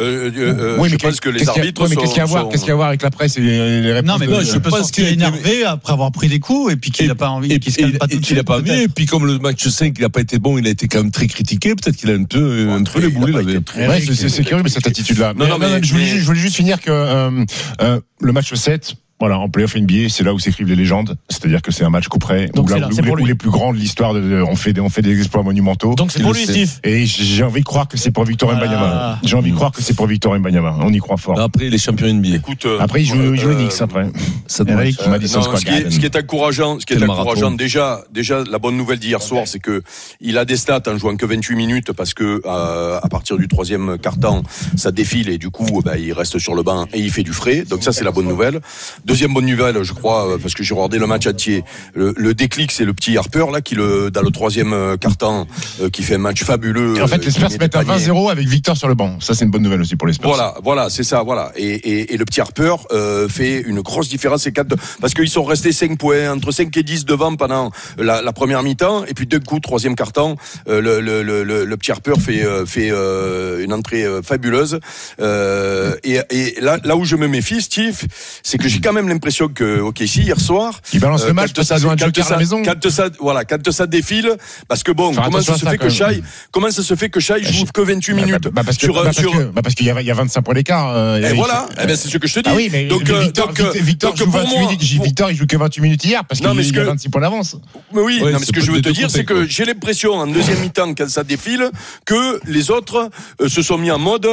je pense que les arbitres. Mais qu'est-ce qu'il y a à voir avec la presse et les réponses? Non, mais je pense qu'il est énervé après avoir pris des coups et puis qu'il n'a pas envie, qu'il se calme pas tout de suite. Il a pas envie. Et puis comme le match 5, il a pas été bon, il a été quand même très critiqué. Peut-être qu'il a un peu les boulets. Ouais, c'est curieux cette attitude-là. Non, je voulais juste finir que le match 7. Voilà, en playoff NBA, c'est là où s'écrivent les légendes. C'est-à-dire que c'est un match coup près où les plus grands de l'histoire ont fait des exploits monumentaux. Donc c'est pour lui, Steve. Et j'ai envie de croire que c'est pour Victor Wembanyama. J'ai envie de croire que c'est pour Victor Wembanyama. On y croit fort. Après, les champions NBA. Écoute, après, il joue les Knicks après. Eric, ce qui est encourageant, déjà, la bonne nouvelle d'hier soir, c'est que il a des stats en jouant que 28 minutes parce que à partir du 3e quart-temps, ça défile et du coup, il reste sur le banc et il fait du frais. Donc ça, c'est la bonne nouvelle. Deuxième bonne nouvelle, je crois, parce que j'ai regardé le match entier. Le déclic, c'est le petit Harper là qui dans le 3e quart-temps qui fait un match fabuleux. Et en fait, les Spurs se mettent à 20-0 avec Victor sur le banc. Ça, c'est une bonne nouvelle aussi pour les Spurs. Voilà, c'est ça, voilà. Et le petit Harper fait une grosse différence. Parce qu'ils sont restés 5 points, entre 5 et 10 devant pendant la première mi-temps. Et puis d'un coup, 3e quart-temps, le petit Harper fait une entrée fabuleuse. Et là où je me méfie, Steve, c'est que j'ai quand même l'impression que OKC hier soir, il balance le match parce qu'ils ont un joker à la maison. Quand ça défile, parce que bon, comment ça se fait que Shai joue que 28 minutes parce qu'il y a 25 points d'écart. Et voilà, c'est ce que je te dis. Ah oui, mais Victor joue 28 minutes. Victor, il joue que 28 minutes hier parce qu'il y a 26 points d'avance. Mais oui, mais ce que je veux te dire, c'est que j'ai l'impression en deuxième mi-temps quand ça défile que les autres se sont mis en mode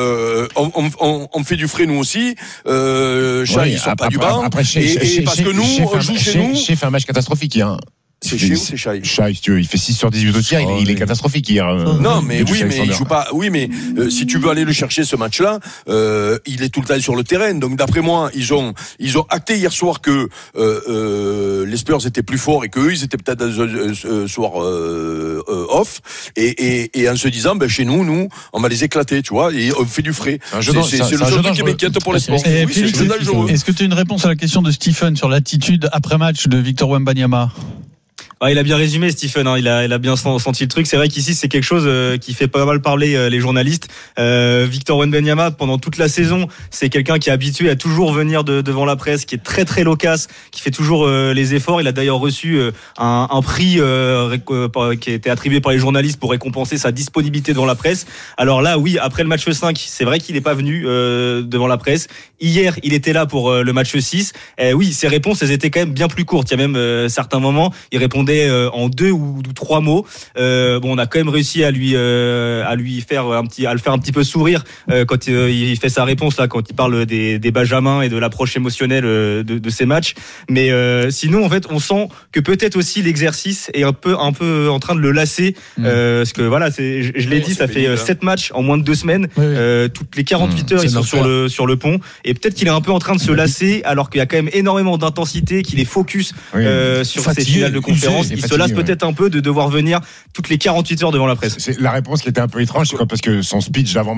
on fait du frais nous aussi. Shai, ils sont pas du banc. Après, parce que nous, on joue chez nous. Shai fait un match catastrophique hier. C'est Shai ou c'est Shai? Shai, si tu veux. Il fait 6 sur 18 au tir. Il est catastrophique hier. Non, mais oui, mais il joue pas. Oui, mais si tu veux aller le chercher ce match-là, il est tout le temps sur le terrain. Donc d'après moi, ils ont acté hier soir que les Spurs étaient plus forts et que eux, ils étaient peut-être dans un soir off. Et en se disant, chez nous, on va les éclater, tu vois, et on fait du frais. C'est le seul truc qui m'inquiète pour les Spurs. Est-ce que tu as une réponse à la question de Stephen sur l'attitude après-match de Victor Wembanyama? Il a bien résumé, Stephen. Il a bien senti le truc. C'est vrai qu'ici, c'est quelque chose qui fait pas mal parler les journalistes. Victor Wembanyama, pendant toute la saison, c'est quelqu'un qui est habitué à toujours venir devant la presse, qui est très très loquace, qui fait toujours les efforts. Il a d'ailleurs reçu un prix qui a été attribué par les journalistes pour récompenser sa disponibilité devant la presse. Alors là, oui, après le match 5, c'est vrai qu'il n'est pas venu devant la presse. Hier, il était là pour le match 6. Oui, ses réponses, elles étaient quand même bien plus courtes. Il y a même certains moments, il répondait en 2 ou 3 mots. On a quand même réussi à lui faire à le faire un petit peu sourire quand il fait sa réponse là, quand il parle des Benjamins et de l'approche émotionnelle de ces matchs. Mais sinon, en fait, on sent que peut-être aussi l'exercice est un peu en train de le lasser, parce que voilà, je l'ai dit, ça fait 7 matchs en moins de 2 semaines. Toutes les 48 heures, ils sont sur le pont, et peut-être qu'il est un peu en train de se lasser, alors qu'il y a quand même énormément d'intensité, qu'il est focus sur ces finales de conférence. Il se lasse peut-être un peu de devoir venir toutes les 48 heures devant la presse. C'est la réponse qui était un peu étrange, parce que son speech d'avant